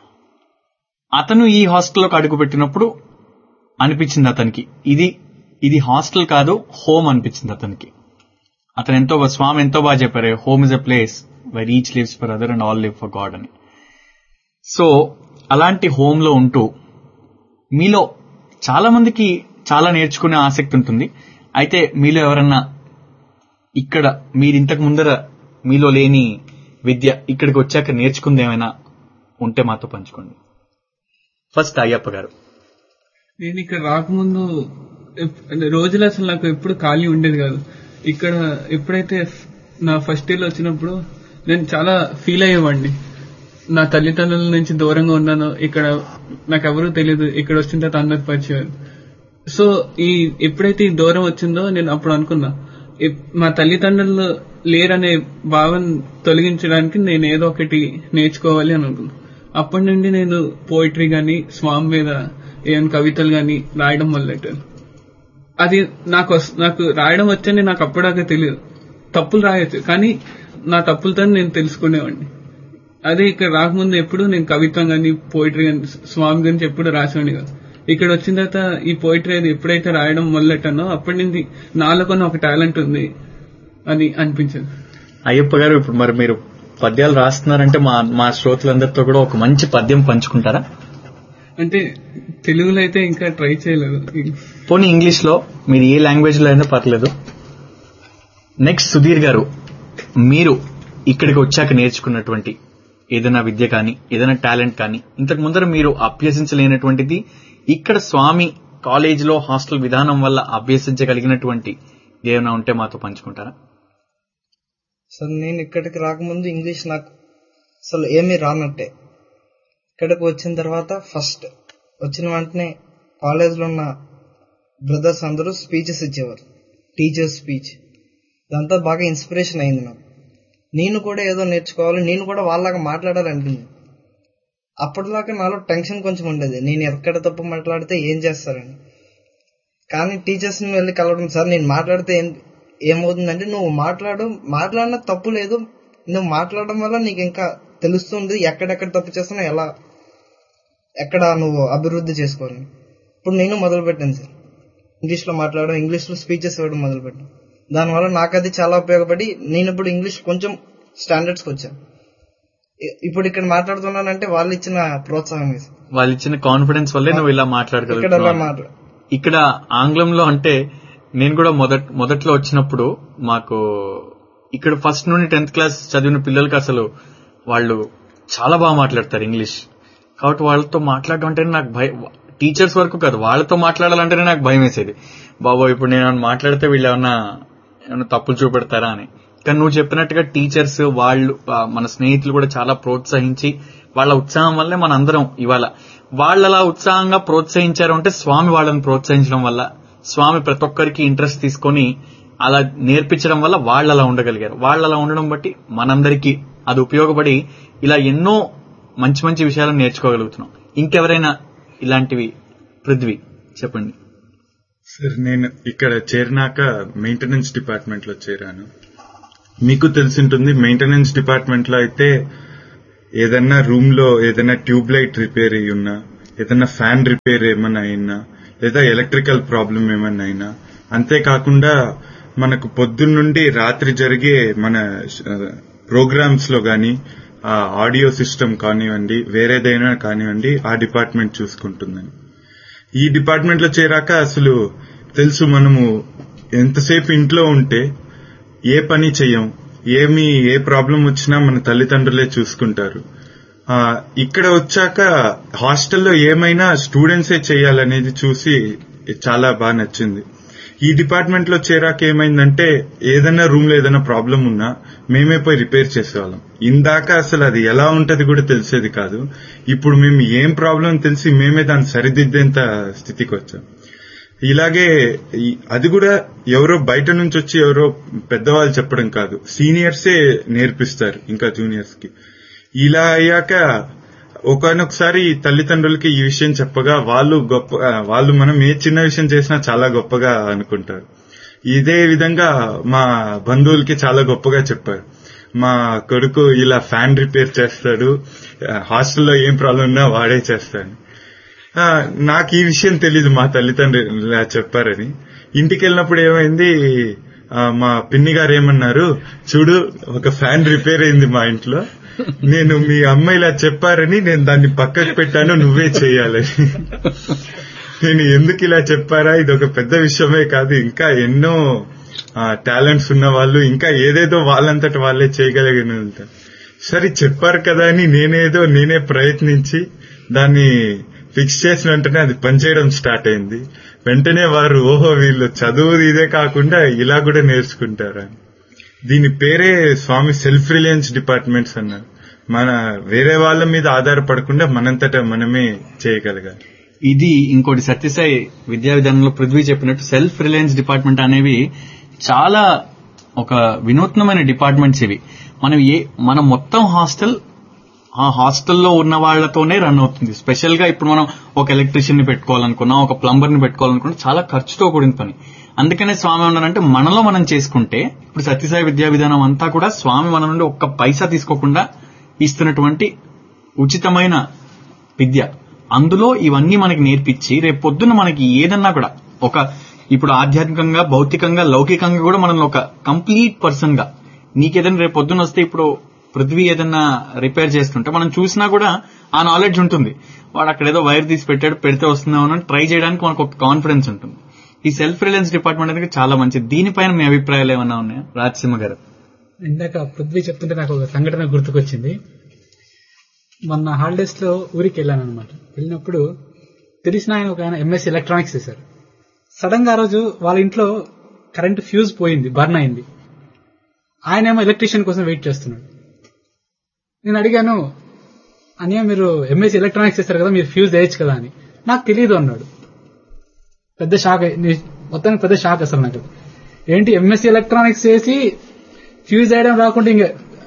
A: అతను ఈ హాస్టల్లోకి అడుగు పెట్టినప్పుడు అనిపించింది అతనికి ఇది ఇది హాస్టల్ కాదు, హోమ్ అనిపించింది అతనికి. అతను ఎంతో స్వామి ఎంతో బాగా చెప్పారు, home is a place wire each lives for other and all live for God అని. సో అలాంటి హోమ్ లో ఉంటూ మీలో చాలా మందికి చాలా నేర్చుకునే ఆసక్తి ఉంటుంది. అయితే మీలో ఎవరన్నా ఇక్కడ మీరు ఇంతకు ముందర మీలో లేని విద్య ఇక్కడికి వచ్చాక నేర్చుకుంది ఏమైనా ఉంటే మాతో పంచుకోండి. ఫస్ట్ అయ్యప్ప గారు.
E: నేను ఇక్కడ రాకముందు ఎప్- అంటే రోజులు అసలు నాకు ఎప్పుడు ఖాళీ ఉండేది కాదు. ఇక్కడ ఎప్పుడైతే ఫ్- నా ఫస్ట్ ఇయర్ వచ్చినప్పుడు నేను చాలా ఫీల్ అయ్యేవాడిని. నా తల్లిదండ్రుల నుంచి దూరంగా ఉన్నాను, ఇక్కడ నాకు ఎవరూ తెలియదు, ఇక్కడ వచ్చిన తర్వాత అందరు పరిచయం. సో ఈ ఎప్పుడైతే ఈ దూరం వచ్చిందో నేను అప్పుడు అనుకున్నా, ఎప్- మా తల్లిదండ్రులు లేరనే భావన తొలగించడానికి నేను ఏదో ఒకటి నేర్చుకోవాలి అని అనుకున్నా. అప్పటి నుండి నేను పోయిటరీ గాని స్వామి మీద ఏమైనా కవితలు గాని రాయడం మొదలెట్టాను. అది నాకు వస్- నాకు రాయడం వచ్చని నాకు అప్పటిదాకా తెలియదు. తప్పులు రాయొచ్చు, కానీ నా తప్పులతో నేను తెలుసుకునేవాడిని. అదే ఇక్కడ రాకముందు ఎప్పుడు నేను కవిత్వం గాని పోయిటరీ గాని స్వామి గురించి ఎప్పుడు రాసేవాడిని కాదు. ఇక్కడ వచ్చిన తర్వాత ఈ పోయిటరీ అది ఎప్పుడైతే రాయడం మొదలెట్టానో అప్పటి నుంచి నాలో కొన్ని ఒక టాలెంట్ ఉంది అని అనిపించింది.
A: అయ్యప్ప గారు, ఇప్పుడు మరి మీరు పద్యాలు రాస్తున్నారంటే మా మా శ్రోతలందరితో కూడా ఒక మంచి పద్యం పంచుకుంటారా?
E: అంటే తెలుగులో అయితే ఇంకా ట్రై చేయలేదు.
A: పోనీ ఇంగ్లీష్ లో, మీరు ఏ లాంగ్వేజ్ లో అయినా పర్లేదు. నెక్స్ట్ సుధీర్ గారు, మీరు ఇక్కడికి వచ్చాక నేర్చుకున్నటువంటి ఏదైనా విద్య కానీ ఏదైనా టాలెంట్ కానీ ఇంతకు ముందర మీరు అభ్యసించలేనటువంటిది ఇక్కడ స్వామి కాలేజీలో హాస్టల్ విధానం వల్ల అభ్యసించగలిగినటువంటి ఏమైనా ఉంటే మాతో పంచుకుంటారా?
C: సార్ నేను ఇక్కడికి రాకముందు ఇంగ్లీష్ నాకు అసలు ఏమీ రానట్టే. ఇక్కడికి వచ్చిన తర్వాత ఫస్ట్ వచ్చిన వెంటనే కాలేజ్లో ఉన్న బ్రదర్స్ అందరూ స్పీచెస్ ఇచ్చేవారు, టీచర్స్ స్పీచ్. దాంతో బాగా ఇన్స్పిరేషన్ అయింది నాకు. నేను కూడా ఏదో నేర్చుకోవాలి, నేను కూడా వాళ్ళలాగా మాట్లాడాలనిపించింది. అప్పటిదాకా నాలో టెన్షన్ కొంచెం ఉండేది, నేను ఎక్కడ తప్పు మాట్లాడితే ఏం చేస్తారని. కానీ టీచర్స్ని వెళ్ళి కలవడం, సార్ నేను మాట్లాడితే ఏం ఏమవుతుందంటే నువ్వు మాట్లాడు, మాట్లాడినా తప్పు లేదు, నువ్వు మాట్లాడడం వల్ల నీకు ఇంకా తెలుస్తుంది ఎక్కడెక్కడ తప్పు చేస్తున్నావు, ఎలా ఎక్కడ నువ్వు అభివృద్ధి చేసుకోవాలి. ఇప్పుడు నేను మొదలు పెట్టాను సార్ ఇంగ్లీష్లో మాట్లాడడం, ఇంగ్లీష్లో స్పీచెస్ ఇవ్వడం మొదలు పెట్టాను. దానివల్ల నాకు అది చాలా ఉపయోగపడి నేను ఇప్పుడు ఇంగ్లీష్ కొంచెం స్టాండర్డ్స్కి వచ్చాను. ఇ- ఇప్పుడు ఇక్కడ మాట్లాడుతున్నానంటే వాళ్ళు ఇచ్చిన ప్రోత్సాహం ఇది.
A: వాళ్ళు ఇచ్చిన కాన్ఫిడెన్స్ వల్లే నువ్వు ఇలా
C: ఇక్కడ అలా
A: మాట్లాడగలుగుతున్నావు.
C: మాట్లా
A: ఇక్కడ ఆంగ్లంలో అంటే నేను కూడా మొదట్ మొదట్లో వచ్చినప్పుడు మాకు ఇక్కడ ఫస్ట్ నుండి టెన్త్ క్లాస్ చదివిన పిల్లలకి అసలు వాళ్ళు చాలా బాగా మాట్లాడతారు ఇంగ్లీష్. కాబట్టి వాళ్ళతో మాట్లాడడం అంటేనే నాకు భయం. టీచర్స్ వరకు కాదు, వాళ్ళతో మాట్లాడాలంటేనే నాకు భయం వేసేది. బాబో ఇప్పుడు నేను ఏమైనా మాట్లాడితే వీళ్ళు ఏమన్నా ఏమైనా తప్పులు చూపెడతారా అని. కానీ నువ్వు చెప్పినట్టుగా టీచర్స్ వాళ్ళు ఆ, మన స్నేహితులు కూడా చాలా ప్రోత్సహించి వాళ్ళ ఉత్సాహం వల్లే మన అందరం ఇవాళ వాళ్ళు అలా ఉత్సాహంగా ప్రోత్సహించారు అంటే స్వామి వాళ్ళని ప్రోత్సహించడం వల్ల, స్వామి ప్రతి ఒక్కరికి ఇంట్రెస్ట్ తీసుకొని అలా నేర్పించడం వల్ల వాళ్ళు అలా ఉండగలిగారు. వాళ్ళు అలా ఉండడం బట్టి మనందరికీ అది ఉపయోగపడి ఇలా ఎన్నో మంచి మంచి విషయాలను నేర్చుకోగలుగుతున్నాం. ఇంకెవరైనా ఇలాంటివి పృథ్వీ చెప్పండి.
B: సార్ నేను ఇక్కడ చేరినాక మెయింటెనెన్స్ డిపార్ట్మెంట్ లో చేరాను. మీకు తెలిసింటుంది మెయింటెనెన్స్ డిపార్ట్మెంట్ లో అయితే ఏదన్నా రూమ్ లో ఏదైనా ట్యూబ్ లైట్ రిపేర్ అయ్యి ఉన్నా, ఏదైనా ఫ్యాన్ రిపేర్ ఏమన్నా అయినా, లేదా ఎలక్ట్రికల్ ప్రాబ్లం ఏమన్నా అయినా, అంతేకాకుండా మనకు పొద్దున్నుండి రాత్రి జరిగే మన ప్రోగ్రామ్స్ లో గాని ఆ ఆడియో సిస్టమ్ కానివ్వండి, వేరేదైనా కానివ్వండి, ఆ డిపార్ట్మెంట్ చూసుకుంటుందని. ఈ డిపార్ట్మెంట్ లో చేరాక అసలు తెలుసు, మనము ఎంతసేపు ఇంట్లో ఉంటే ఏ పని చెయ్యం, ఏమి ఏ ప్రాబ్లం వచ్చినా మన తల్లిదండ్రులే చూసుకుంటారు. ఇక్కడ వచ్చాక హాస్టల్లో ఏమైనా స్టూడెంట్సే చేయాలనేది చూసి చాలా బాగా నచ్చింది. ఈ డిపార్ట్మెంట్ లో చేరాక ఏమైందంటే ఏదైనా రూమ్ లో ఏదైనా ప్రాబ్లం ఉన్నా మేమే పోయి రిపేర్ చేసేవాళ్ళం. ఇందాక అసలు అది ఎలా ఉంటది కూడా తెలిసేది కాదు. ఇప్పుడు మేము ఏం ప్రాబ్లం తెలిసి మేమే దాన్ని సరిదిద్దేంత స్థితికి వచ్చాం. ఇలాగే అది కూడా ఎవరో బయట నుంచి వచ్చి ఎవరో పెద్దవాళ్ళు చెప్పడం కాదు, సీనియర్సే నేర్పిస్తారు ఇంకా జూనియర్స్ కి. ఇలా అయ్యాక ఒకనొకసారి తల్లిదండ్రులకి ఈ విషయం చెప్పగా వాళ్ళు గొప్ప వాళ్ళు మనం ఏ చిన్న విషయం చేసినా చాలా గొప్పగా అనుకుంటారు. ఇదే విధంగా మా బంధువులకి చాలా గొప్పగా చెప్పారు, మా కొడుకు ఇలా ఫ్యాన్ రిపేర్ చేస్తాడు, హాస్టల్లో ఏం ప్రాబ్లం ఉన్నా వాడే చేస్తాడు. నాకు ఈ విషయం తెలీదు, మా తల్లిదండ్రులు ఇలా చెప్పారని. ఇంటికి వెళ్ళినప్పుడు ఏమైంది, మా పిన్ని గారు ఏమన్నారు, చూడు ఒక ఫ్యాన్ రిపేర్ అయింది మా ఇంట్లో, నేను మీ అమ్మ ఇలా చెప్పారని నేను దాన్ని పక్కకు పెట్టాను, నువ్వే చేయాలని. నేను ఎందుకు ఇలా చెప్పారా, ఇది ఒక పెద్ద విషయమే కాదు, ఇంకా ఎన్నో టాలెంట్స్ ఉన్న వాళ్ళు ఇంకా ఏదేదో వాళ్ళంతట వాళ్ళే చేయగలిగిన ఉంటారు. సరే చెప్పారు కదా అని నేనేదో నేనే ప్రయత్నించి దాన్ని ఫిక్స్ చేసిన వెంటనే అది పనిచేయడం స్టార్ట్ అయింది. వెంటనే వారు ఓహో వీళ్ళు చదువు ఇదే కాకుండా ఇలా కూడా నేర్చుకుంటారని. దీని పేరే స్వామి సెల్ఫ్ రిలయన్స్ డిపార్ట్మెంట్స్ అన్నారు. మన వేరే వాళ్ళ మీద ఆధారపడకుండా మనంతటా మనమే చేయగలగాలి.
A: ఇది ఇంకోటి సత్యసాయి విద్యా విధానంలో పృథ్వీ చెప్పినట్టు సెల్ఫ్ రిలయన్స్ డిపార్ట్మెంట్ అనేవి చాలా ఒక వినూత్నమైన డిపార్ట్మెంట్స్ ఇవి. మనం ఏ మన మొత్తం హాస్టల్ ఆ హాస్టల్లో ఉన్న వాళ్లతోనే రన్ అవుతుంది. స్పెషల్ గా ఇప్పుడు మనం ఒక ఎలక్ట్రీషియన్ ని పెట్టుకోవాలనుకున్నా, ఒక ప్లంబర్ ని పెట్టుకోవాలనుకున్నా చాలా ఖర్చుతో కూడిన పని. అందుకనే స్వామి ఉన్నారంటే మనలో మనం చేసుకుంటే, ఇప్పుడు సత్యసాయి విద్యా విధానం అంతా కూడా స్వామి మన నుండి ఒక్క పైసా తీసుకోకుండా ఇస్తున్నటువంటి ఉచితమైన విద్య. అందులో ఇవన్నీ మనకి నేర్పించి రేపు పొద్దున్న మనకి ఏదన్నా కూడా ఒక ఇప్పుడు ఆధ్యాత్మికంగా, భౌతికంగా, లౌకికంగా కూడా మనల్ని ఒక కంప్లీట్ పర్సన్ గా, నీకేదైనా రేపు పొద్దున్న వస్తే ఇప్పుడు పృథ్వీ ఏదన్నా రిపేర్ చేస్తుంటే మనం చూసినా కూడా ఆ నాలెడ్జ్ ఉంటుంది. వాడు అక్కడ ఏదో వైర్ తీసి పెట్టాడు, పెడితే వస్తుందేమో ట్రై చేయడానికి మనకు ఒక కాన్ఫిడెన్స్ ఉంటుంది. ఈ సెల్ఫ్ రిలయన్స్ డిపార్ట్మెంట్ అనేది చాలా మంచిది. దీనిపైన మీ అభిప్రాయాలు ఏమన్నా ఉన్నాయా రాజసింహ గారు?
F: ఇందాక పృథ్వీ చెప్తుంటే నాకు ఒక సంఘటన గుర్తుకొచ్చింది. మొన్న హాలిడేస్ లో ఊరికి వెళ్ళాను అనమాట. వెళ్ళినప్పుడు తెలిసిన ఆయన ఒక ఆయన ఎంఎస్సీ ఎలక్ట్రానిక్స్ చేశారు. సడన్ గా ఆ రోజు వాళ్ళ ఇంట్లో కరెంట్ ఫ్యూజ్ పోయింది, బర్న్ అయింది. ఆయన ఏమో ఎలక్ట్రీషియన్ కోసం వెయిట్ చేస్తున్నాడు. నేను అడిగాను, అన్నయ్య మీరు ఎంఎస్సీ ఎలక్ట్రానిక్స్ చేస్తారు కదా, మీరు ఫ్యూజ్ వేయచ్చు కదా అని. నాకు తెలియదు అన్నాడు. పెద్ద షాక్, మొత్తానికి పెద్ద షాక్ అసలు నాకు. ఏంటి ఎంఎస్సీ ఎలక్ట్రానిక్స్ చేసి ఫ్యూజ్ వేయడం రాకుండా ఇంక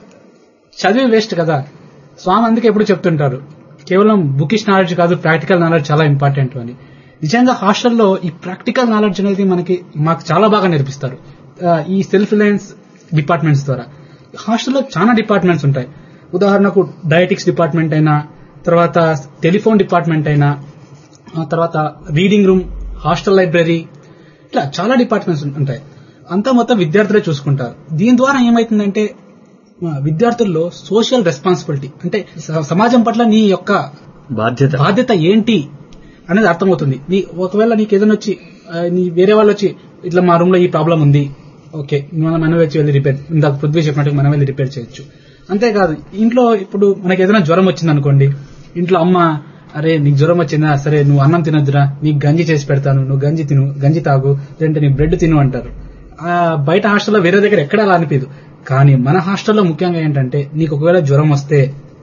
F: చదివి వేస్ట్ కదా. స్వామి అందుకే ఎప్పుడు చెప్తుంటారు, కేవలం బుకిష్ నాలెడ్జ్ కాదు, ప్రాక్టికల్ నాలెడ్జ్ చాలా ఇంపార్టెంట్ అని. నిజంగా హాస్టల్లో ఈ ప్రాక్టికల్ నాలెడ్జ్ అనేది మనకి మాకు చాలా బాగా నేర్పిస్తారు ఈ సెల్ఫ్ రిలయన్స్ డిపార్ట్మెంట్స్ ద్వారా. హాస్టల్లో చాలా డిపార్ట్మెంట్స్ ఉంటాయి. ఉదాహరణకు డయటిక్స్ డిపార్ట్మెంట్ అయినా, తర్వాత టెలిఫోన్ డిపార్ట్మెంట్ అయినా, తర్వాత రీడింగ్ రూమ్, హాస్టల్ లైబ్రరీ, ఇట్లా చాలా డిపార్ట్మెంట్స్ ఉంటాయి. అంతా మొత్తం విద్యార్థులే చూసుకుంటారు. దీని ద్వారా ఏమైతుందంటే విద్యార్థుల్లో సోషల్ రెస్పాన్సిబిలిటీ, అంటే సమాజం పట్ల నీ యొక్క
A: బాధ్యత
F: బాధ్యత ఏంటి అనేది అర్థమవుతుంది. నీ ఒకవేళ నీకు ఏదైనా వచ్చి నీ వేరే వాళ్ళు వచ్చి ఇట్లా మా రూమ్ లో ఈ ప్రాబ్లం ఉంది, ఓకే మనం మనం వచ్చి వెళ్ళి రిపేర్, ఇందాక పృథ్వీ చెప్పినట్టు మనం వెళ్ళి రిపేర్ చేయొచ్చు. అంతేకాదు ఇంట్లో ఇప్పుడు మనకి ఏదైనా జ్వరం వచ్చింది అనుకోండి, ఇంట్లో అమ్మ అరే నీకు జ్వరం వచ్చిందా, సరే నువ్వు అన్నం తినొద్దురా, నీకు గంజి చేసి పెడతాను, నువ్వు గంజి తిను, గంజి తాగు, లేదంటే నీ బ్రెడ్ తిను అంటారు. బయట హాస్టల్లో వేరే దగ్గర ఎక్కడ అలా అనిపించదు. కానీ మన హాస్టల్లో ముఖ్యంగా ఏంటంటే నీకు ఒకవేళ జ్వరం వస్తే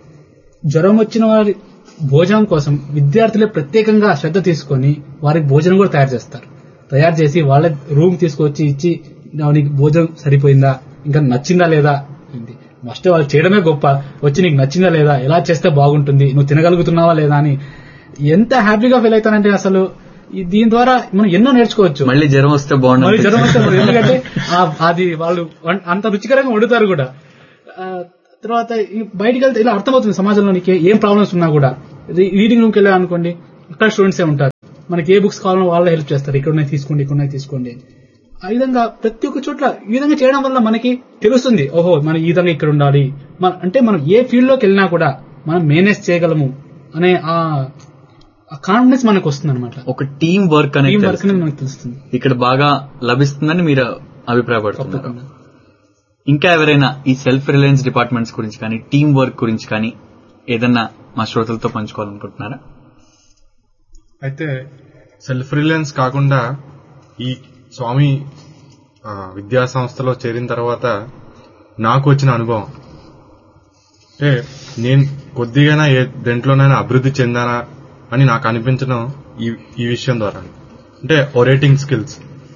F: జ్వరం వచ్చిన వారి భోజనం కోసం విద్యార్థులే ప్రత్యేకంగా శ్రద్ధ తీసుకొని వారికి భోజనం కూడా తయారు చేస్తారు. తయారు చేసి వాళ్ళ రూమ్ తీసుకొచ్చి ఇచ్చి నీకు భోజనం సరిపోయిందా, ఇంకా నచ్చిందా లేదా, ఫస్ట్ వాళ్ళు చేయడమే గొప్ప, వచ్చి నీకు నచ్చిందా లేదా, ఎలా చేస్తే బాగుంటుంది, నువ్వు తినగలుగుతున్నావా లేదా అని ఎంత హ్యాపీగా ఫీల్ అవుతానంటే అసలు ఈ- దీని ద్వారా మనం ఎన్నో నేర్చుకోవచ్చు.
A: మళ్ళీ జ్వరం వస్తే
F: మళ్ళీ
A: బాగుంటుంది.
F: జ్వరం వస్తే మరి ఎందుకంటే ఆ- అది వాళ్ళు వం- అంత రుచికరంగా వండుతారు కూడా. ఆ, తర్వాత ఈ బయటికి వెళ్తే ఇలా అర్థమవుతుంది సమాజంలో నీకు ఏం ప్రాబ్లమ్స్ ఉన్నా కూడా. రీడింగ్ రూమ్కి వెళ్ళా అనుకోండి, ఇక్కడ స్టూడెంట్సే ఉంటారు, మనకి ఏ బుక్స్ కావాలో వాళ్ళే హెల్ప్ చేస్తారు, ఇక్కడ ఉన్నాయి తీసుకోండి, ఇక్కడ ఉన్నాయి తీసుకోండి. ఆ విధంగా ప్రతి ఒక్క చోట్ల ఈ విధంగా చేయడం వల్ల మనకి తెలుస్తుంది, ఓహో మనం ఈ విధంగా ఇక్కడ ఉండాలి, మన అంటే మనం ఏ ఫీల్డ్ లోకి వెళ్ళినా కూడా మనం మేనేజ్ చేయగలము అనే ఆ కాన్ఫిడెన్స్ మనకు వస్తుంది అనమాట.
A: ఒక టీం వర్క్
F: టీం
A: అనేది
F: వర్క్ అనేది మనకు తెలుస్తుంది.
A: ఇక్కడ బాగా లభిస్తుందని మీరు అభిప్రాయపడుతున్నారు.
F: తప్పకుండా.
A: ఇంకా ఎవరైనా ఈ సెల్ఫ్ రిలయన్స్ డిపార్ట్మెంట్స్ గురించి కానీ టీం వర్క్ గురించి కానీ ఏదన్నా మా శ్రోతలతో పంచుకోవాలనుకుంటున్నారా?
D: అయితే సెల్ఫ్ రిలయన్స్ కాకుండా ఈ స్వామి ఆ, విద్యా సంస్థలో చేరిన తర్వాత నాకు వచ్చిన అనుభవం అంటే నేను కొద్దిగానా ఏ దేంట్లోనైనా అభివృద్ధి చెందానా అని నాకు అనిపించడం ఈ ఈ విషయం ద్వారా. అంటే ఒరేటింగ్ స్కిల్స్.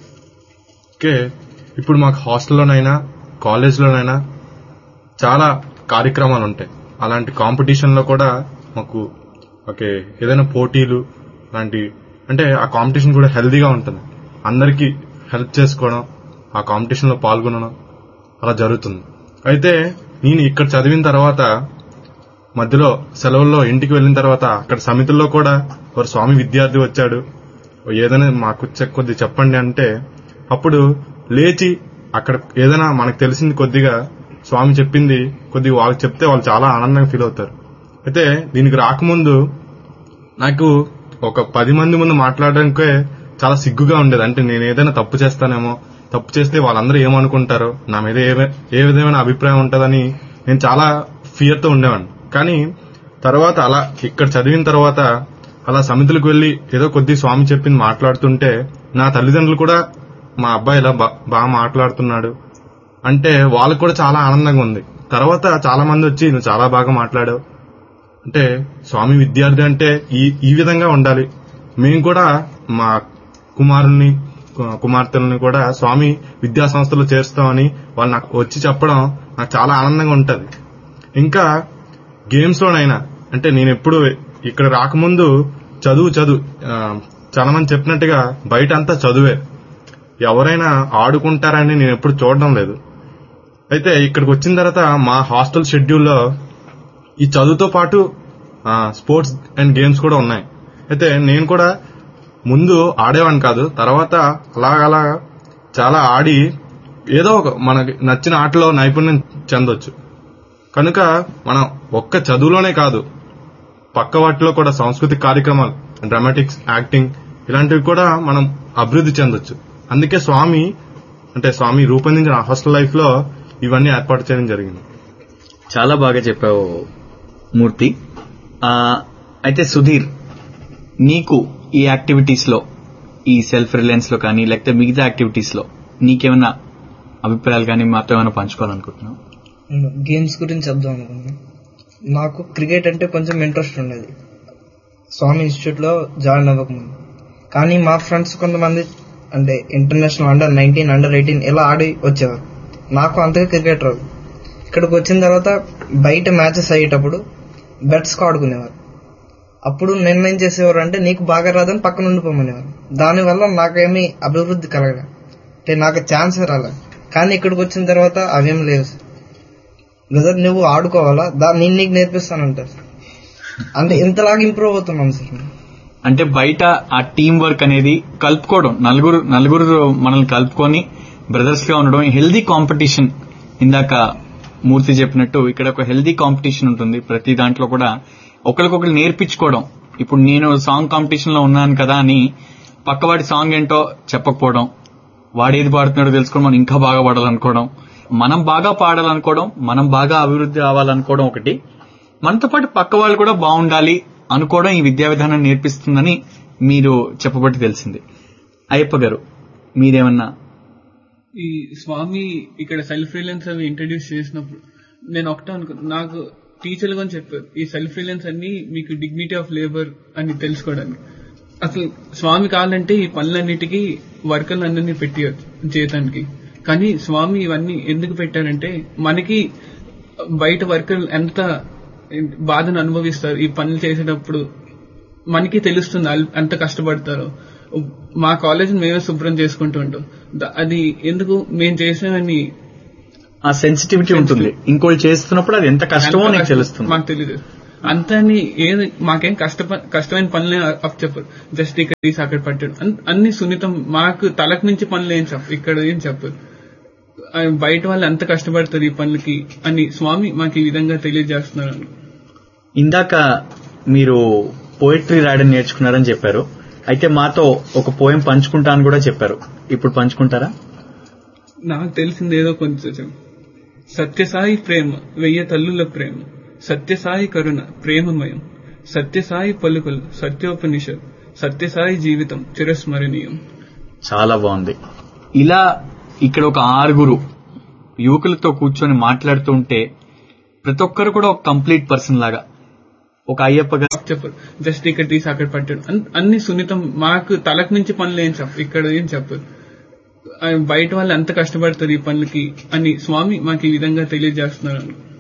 D: ఓకే, ఇప్పుడు మాకు హాస్టల్లోనైనా కాలేజ్లోనైనా చాలా కార్యక్రమాలు ఉంటాయి. అలాంటి కాంపిటీషన్లో కూడా మాకు ఓకే ఏదైనా పోటీలు అలాంటి అంటే ఆ కాంపిటీషన్ కూడా హెల్దీగా ఉంటుంది. అందరికీ హెల్ప్ చేసుకోవడం, ఆ కాంపిటీషన్లో పాల్గొనడం అలా జరుగుతుంది. అయితే నేను ఇక్కడ చదివిన తర్వాత మధ్యలో సెలవుల్లో ఇంటికి వెళ్ళిన తర్వాత అక్కడ సమితుల్లో కూడా ఒక స్వామి విద్యార్థి వచ్చాడు, ఏదైనా మాకు చె- కొద్ది చెప్పండి అంటే అప్పుడు లేచి అక్కడ ఏదైనా మనకు తెలిసింది కొద్దిగా స్వామి చెప్పింది కొద్దిగా వాళ్ళకి చెప్తే వాళ్ళు చాలా ఆనందంగా ఫీల్ అవుతారు. అయితే దీనికి రాకముందు నాకు ఒక పది మంది ముందు మాట్లాడడానికే చాలా సిగ్గుగా ఉండేది. అంటే నేను ఏదైనా తప్పు చేస్తానేమో, తప్పు చేస్తే వాళ్ళందరూ ఏమనుకుంటారో, నా మీద ఏ- ఏ విధమైన అభిప్రాయం ఉంటుందని నేను చాలా ఫియర్తో ఉండేవాడిని. కానీ తర్వాత అలా ఇక్కడ చదివిన తర్వాత అలా సమితులకు వెళ్లి ఏదో కొద్ది స్వామి చెప్పింది మాట్లాడుతుంటే నా తల్లిదండ్రులు కూడా మా అబ్బాయి ఇలా బా- బాగా మాట్లాడుతున్నాడు అంటే వాళ్ళకు కూడా చాలా ఆనందంగా ఉంది. తర్వాత చాలా మంది వచ్చి నువ్వు చాలా బాగా మాట్లాడావు, అంటే స్వామి విద్యార్థి అంటే ఈ ఈ విధంగా ఉండాలి, మేము కూడా మా కుమారుణ్ణి కు- కుమార్తెలని కూడా స్వామి విద్యా సంస్థలో చేరుస్తామని వాళ్ళు నాకు వచ్చి చెప్పడం నాకు చాలా ఆనందంగా ఉంటది. ఇంకా గేమ్స్ లోనైనా అంటే నేను ఎప్పుడు ఇక్కడ రాకముందు చదువు చదువు ఆ, చాలా మంది చెప్పినట్టుగా బయట అంతా చదువే, ఎవరైనా ఆడుకుంటారని నేను ఎప్పుడు చూడడం లేదు. అయితే ఇక్కడికి వచ్చిన తర్వాత మా హాస్టల్ షెడ్యూల్లో ఈ చదువుతో పాటు స్పోర్ట్స్ అండ్ గేమ్స్ కూడా ఉన్నాయి. అయితే నేను కూడా ముందు ఆడేవాడిని కాదు, తర్వాత అలాగలా చాలా ఆడి ఏదో ఒక మనకి నచ్చిన ఆటలో నైపుణ్యం చెందొచ్చు. కనుక మనం ఒక్క చదువులోనే కాదు పక్క వాటిలో కూడా సాంస్కృతిక కార్యక్రమాలు, డ్రామాటిక్స్, యాక్టింగ్ ఇలాంటివి కూడా మనం అభివృద్ధి చెందొచ్చు. అందుకే స్వామి అంటే స్వామి రూపొందించిన హాస్టల్ లైఫ్ లో ఇవన్నీ ఏర్పాటు చేయడం జరిగింది.
A: చాలా బాగా చెప్పావు మూర్తి. ఆ, అయితే సుధీర్, నీకు ఈ యాక్టివిటీస్ లో, ఈ సెల్ఫ్ రిలయన్స్ లో కానీ లేకపోతే మిగతా యాక్టివిటీస్ లో నీకేమైనా అభిప్రాయాలు కానీ మాతో ఏమైనా పంచుకోవాలనుకుంటున్నావు?
C: గేమ్స్ గురించి చెప్దాం అనుకున్నాను. నాకు క్రికెట్ అంటే కొంచెం ఇంట్రెస్ట్ ఉండేది స్వామి ఇన్స్టిట్యూట్ లో జాయిన్ అవ్వకముందు. కానీ మా ఫ్రెండ్స్ కొంతమంది అంటే international under nineteen under eighteen ఇలా ఆడి వచ్చేవారు. నాకు అంతగా క్రికెట్ రాదు. ఇక్కడికి వచ్చిన తర్వాత బయట మ్యాచెస్ అయ్యేటప్పుడు బెట్స్ ఆడుకునేవారు. అప్పుడు నిర్ణయం చేసేవారు అంటే నీకు బాగా రాదని పక్కన ఉండిపోమనేవారు. దానివల్ల నాకేమీ అభివృద్ధి కలగలే, అంటే నాకు ఛాన్స్ రాలే. కానీ ఇక్కడికి వచ్చిన తర్వాత అవేం లేవు. బ్రదర్ నువ్వు ఆడుకోవాలా, దా నేను నీకు నేర్పిస్తానంటారు. అంటే ఇంతలాగా ఇంప్రూవ్ అవుతున్నాం సార్.
A: అంటే బయట ఆ టీం వర్క్ అనేది కలుపుకోవడం, నలుగురు నలుగురు మనల్ని కలుపుకొని బ్రదర్స్ గా ఉండడం, హెల్దీ కాంపిటీషన్. ఇందాక మూర్తి చెప్పినట్టు ఇక్కడ ఒక హెల్దీ కాంపిటీషన్ ఉంటుంది. ప్రతి దాంట్లో కూడా ఒకరికొకరు నేర్పించుకోవడం. ఇప్పుడు నేను సాంగ్ కాంపిటీషన్ లో ఉన్నాను కదా అని పక్కవాడి సాంగ్ ఏంటో చెప్పకపోవడం, వాడేది పాడుతున్నాడో తెలుసుకొని మనం ఇంకా బాగా పాడాలనుకోవడం, మనం బాగా పాడాలనుకోవడం, మనం బాగా అభివృద్ధి అవ్వాలనుకోవడం ఒకటి, మనతో పాటు పక్క వాళ్ళు కూడా బాగుండాలి అనుకోవడం ఈ విద్యా విధానం నేర్పిస్తుందని మీరు చెప్పబట్టి తెలిసింది. అయ్యప్ప గారు, మీరేమన్నా?
E: ఈ స్వామి ఇక్కడ సెల్ఫ్ రిలయన్స్ అవి ఇంట్రడ్యూస్ చేసినప్పుడు నేను ఒకటే అనుకున్నా, నాకు టీచర్లు అని చెప్పారు ఈ సెల్ఫ్ రిలయన్స్ అన్ని మీకు డిగ్నిటీ ఆఫ్ లేబర్ అని తెలుసుకోవడానికి. అసలు స్వామి కావాలంటే ఈ పనులన్నిటికీ వర్కర్లు అందరినీ పెట్టియచ్చు చేయటానికి. కానీ స్వామి ఇవన్నీ ఎందుకు పెట్టారంటే మనకి బయట వర్కర్లు ఎంత బాధను అనుభవిస్తారు ఈ పనులు చేసేటప్పుడు మనకి తెలుస్తుంది ఎంత కష్టపడతారో. మా కాలేజ్ మేమే శుభ్రం చేసుకుంటూ ఉంటాం. ద- అది ఎందుకు మేము చేసామని
A: ఆ సెన్సిటివిటీ ఉంటుంది. ఇంకోటి చేస్తున్నప్పుడు అది ఎంత కష్టమో నీకు తెలుస్తుంది.
E: మాకు తెలియదు అంతని ఏది మాకేం కష్ట కష్టమైన పనులే అప్ చెప్పరు. జస్ట్ ఇక్కడ తీసి అక్కడ పట్టాడు అన్- అన్ని సున్నితం. మాకు తలకు నుంచి పనులు ఏం చెప్పు, ఇక్కడ ఏం చెప్పరు. ఆ, బయట వాళ్ళు ఎంత కష్టపడతారు ఈ పనులకి అని స్వామి మాకు ఈ విధంగా తెలియజేస్తున్నారు.
A: ఇందాక మీరు పోయిటరీ రాయడం నేర్చుకున్నారని చెప్పారు. అయితే మాతో ఒక పోయం పంచుకుంటా అని కూడా చెప్పారు. ఇప్పుడు పంచుకుంటారా?
E: నాకు తెలిసింది ఏదో కొంచెం. సత్యసాయి ప్రేమ వెయ్యి తల్లుల ప్రేమ, సత్యసాయి కరుణ ప్రేమమయం, సత్యసాయి పలుకులు సత్యోపనిషత్, సత్యసాయి జీవితం చిరస్మరణీయం.
A: చాలా బాగుంది. ఇలా ఇక్కడ ఒక ఆరుగురు యువకులతో కూర్చొని మాట్లాడుతూ ఉంటే ప్రతి ఒక్కరు కూడా ఒక కంప్లీట్ పర్సన్ లాగా ఒక అయ్యప్ప గారు
E: చెప్పరు. జస్ట్ ఇక్కడ తీసి అక్కడ పట్టాడు అన్- అన్ని సున్నితం. మాకు తలకు నుంచి పనులు ఏం చెప్పు, ఇక్కడ ఏం చెప్పరు. ఆ, బయట వాళ్ళు ఎంత కష్టపడతారు ఈ పనులకి అని స్వామి మాకు ఈ విధంగా తెలియజేస్తున్నారు.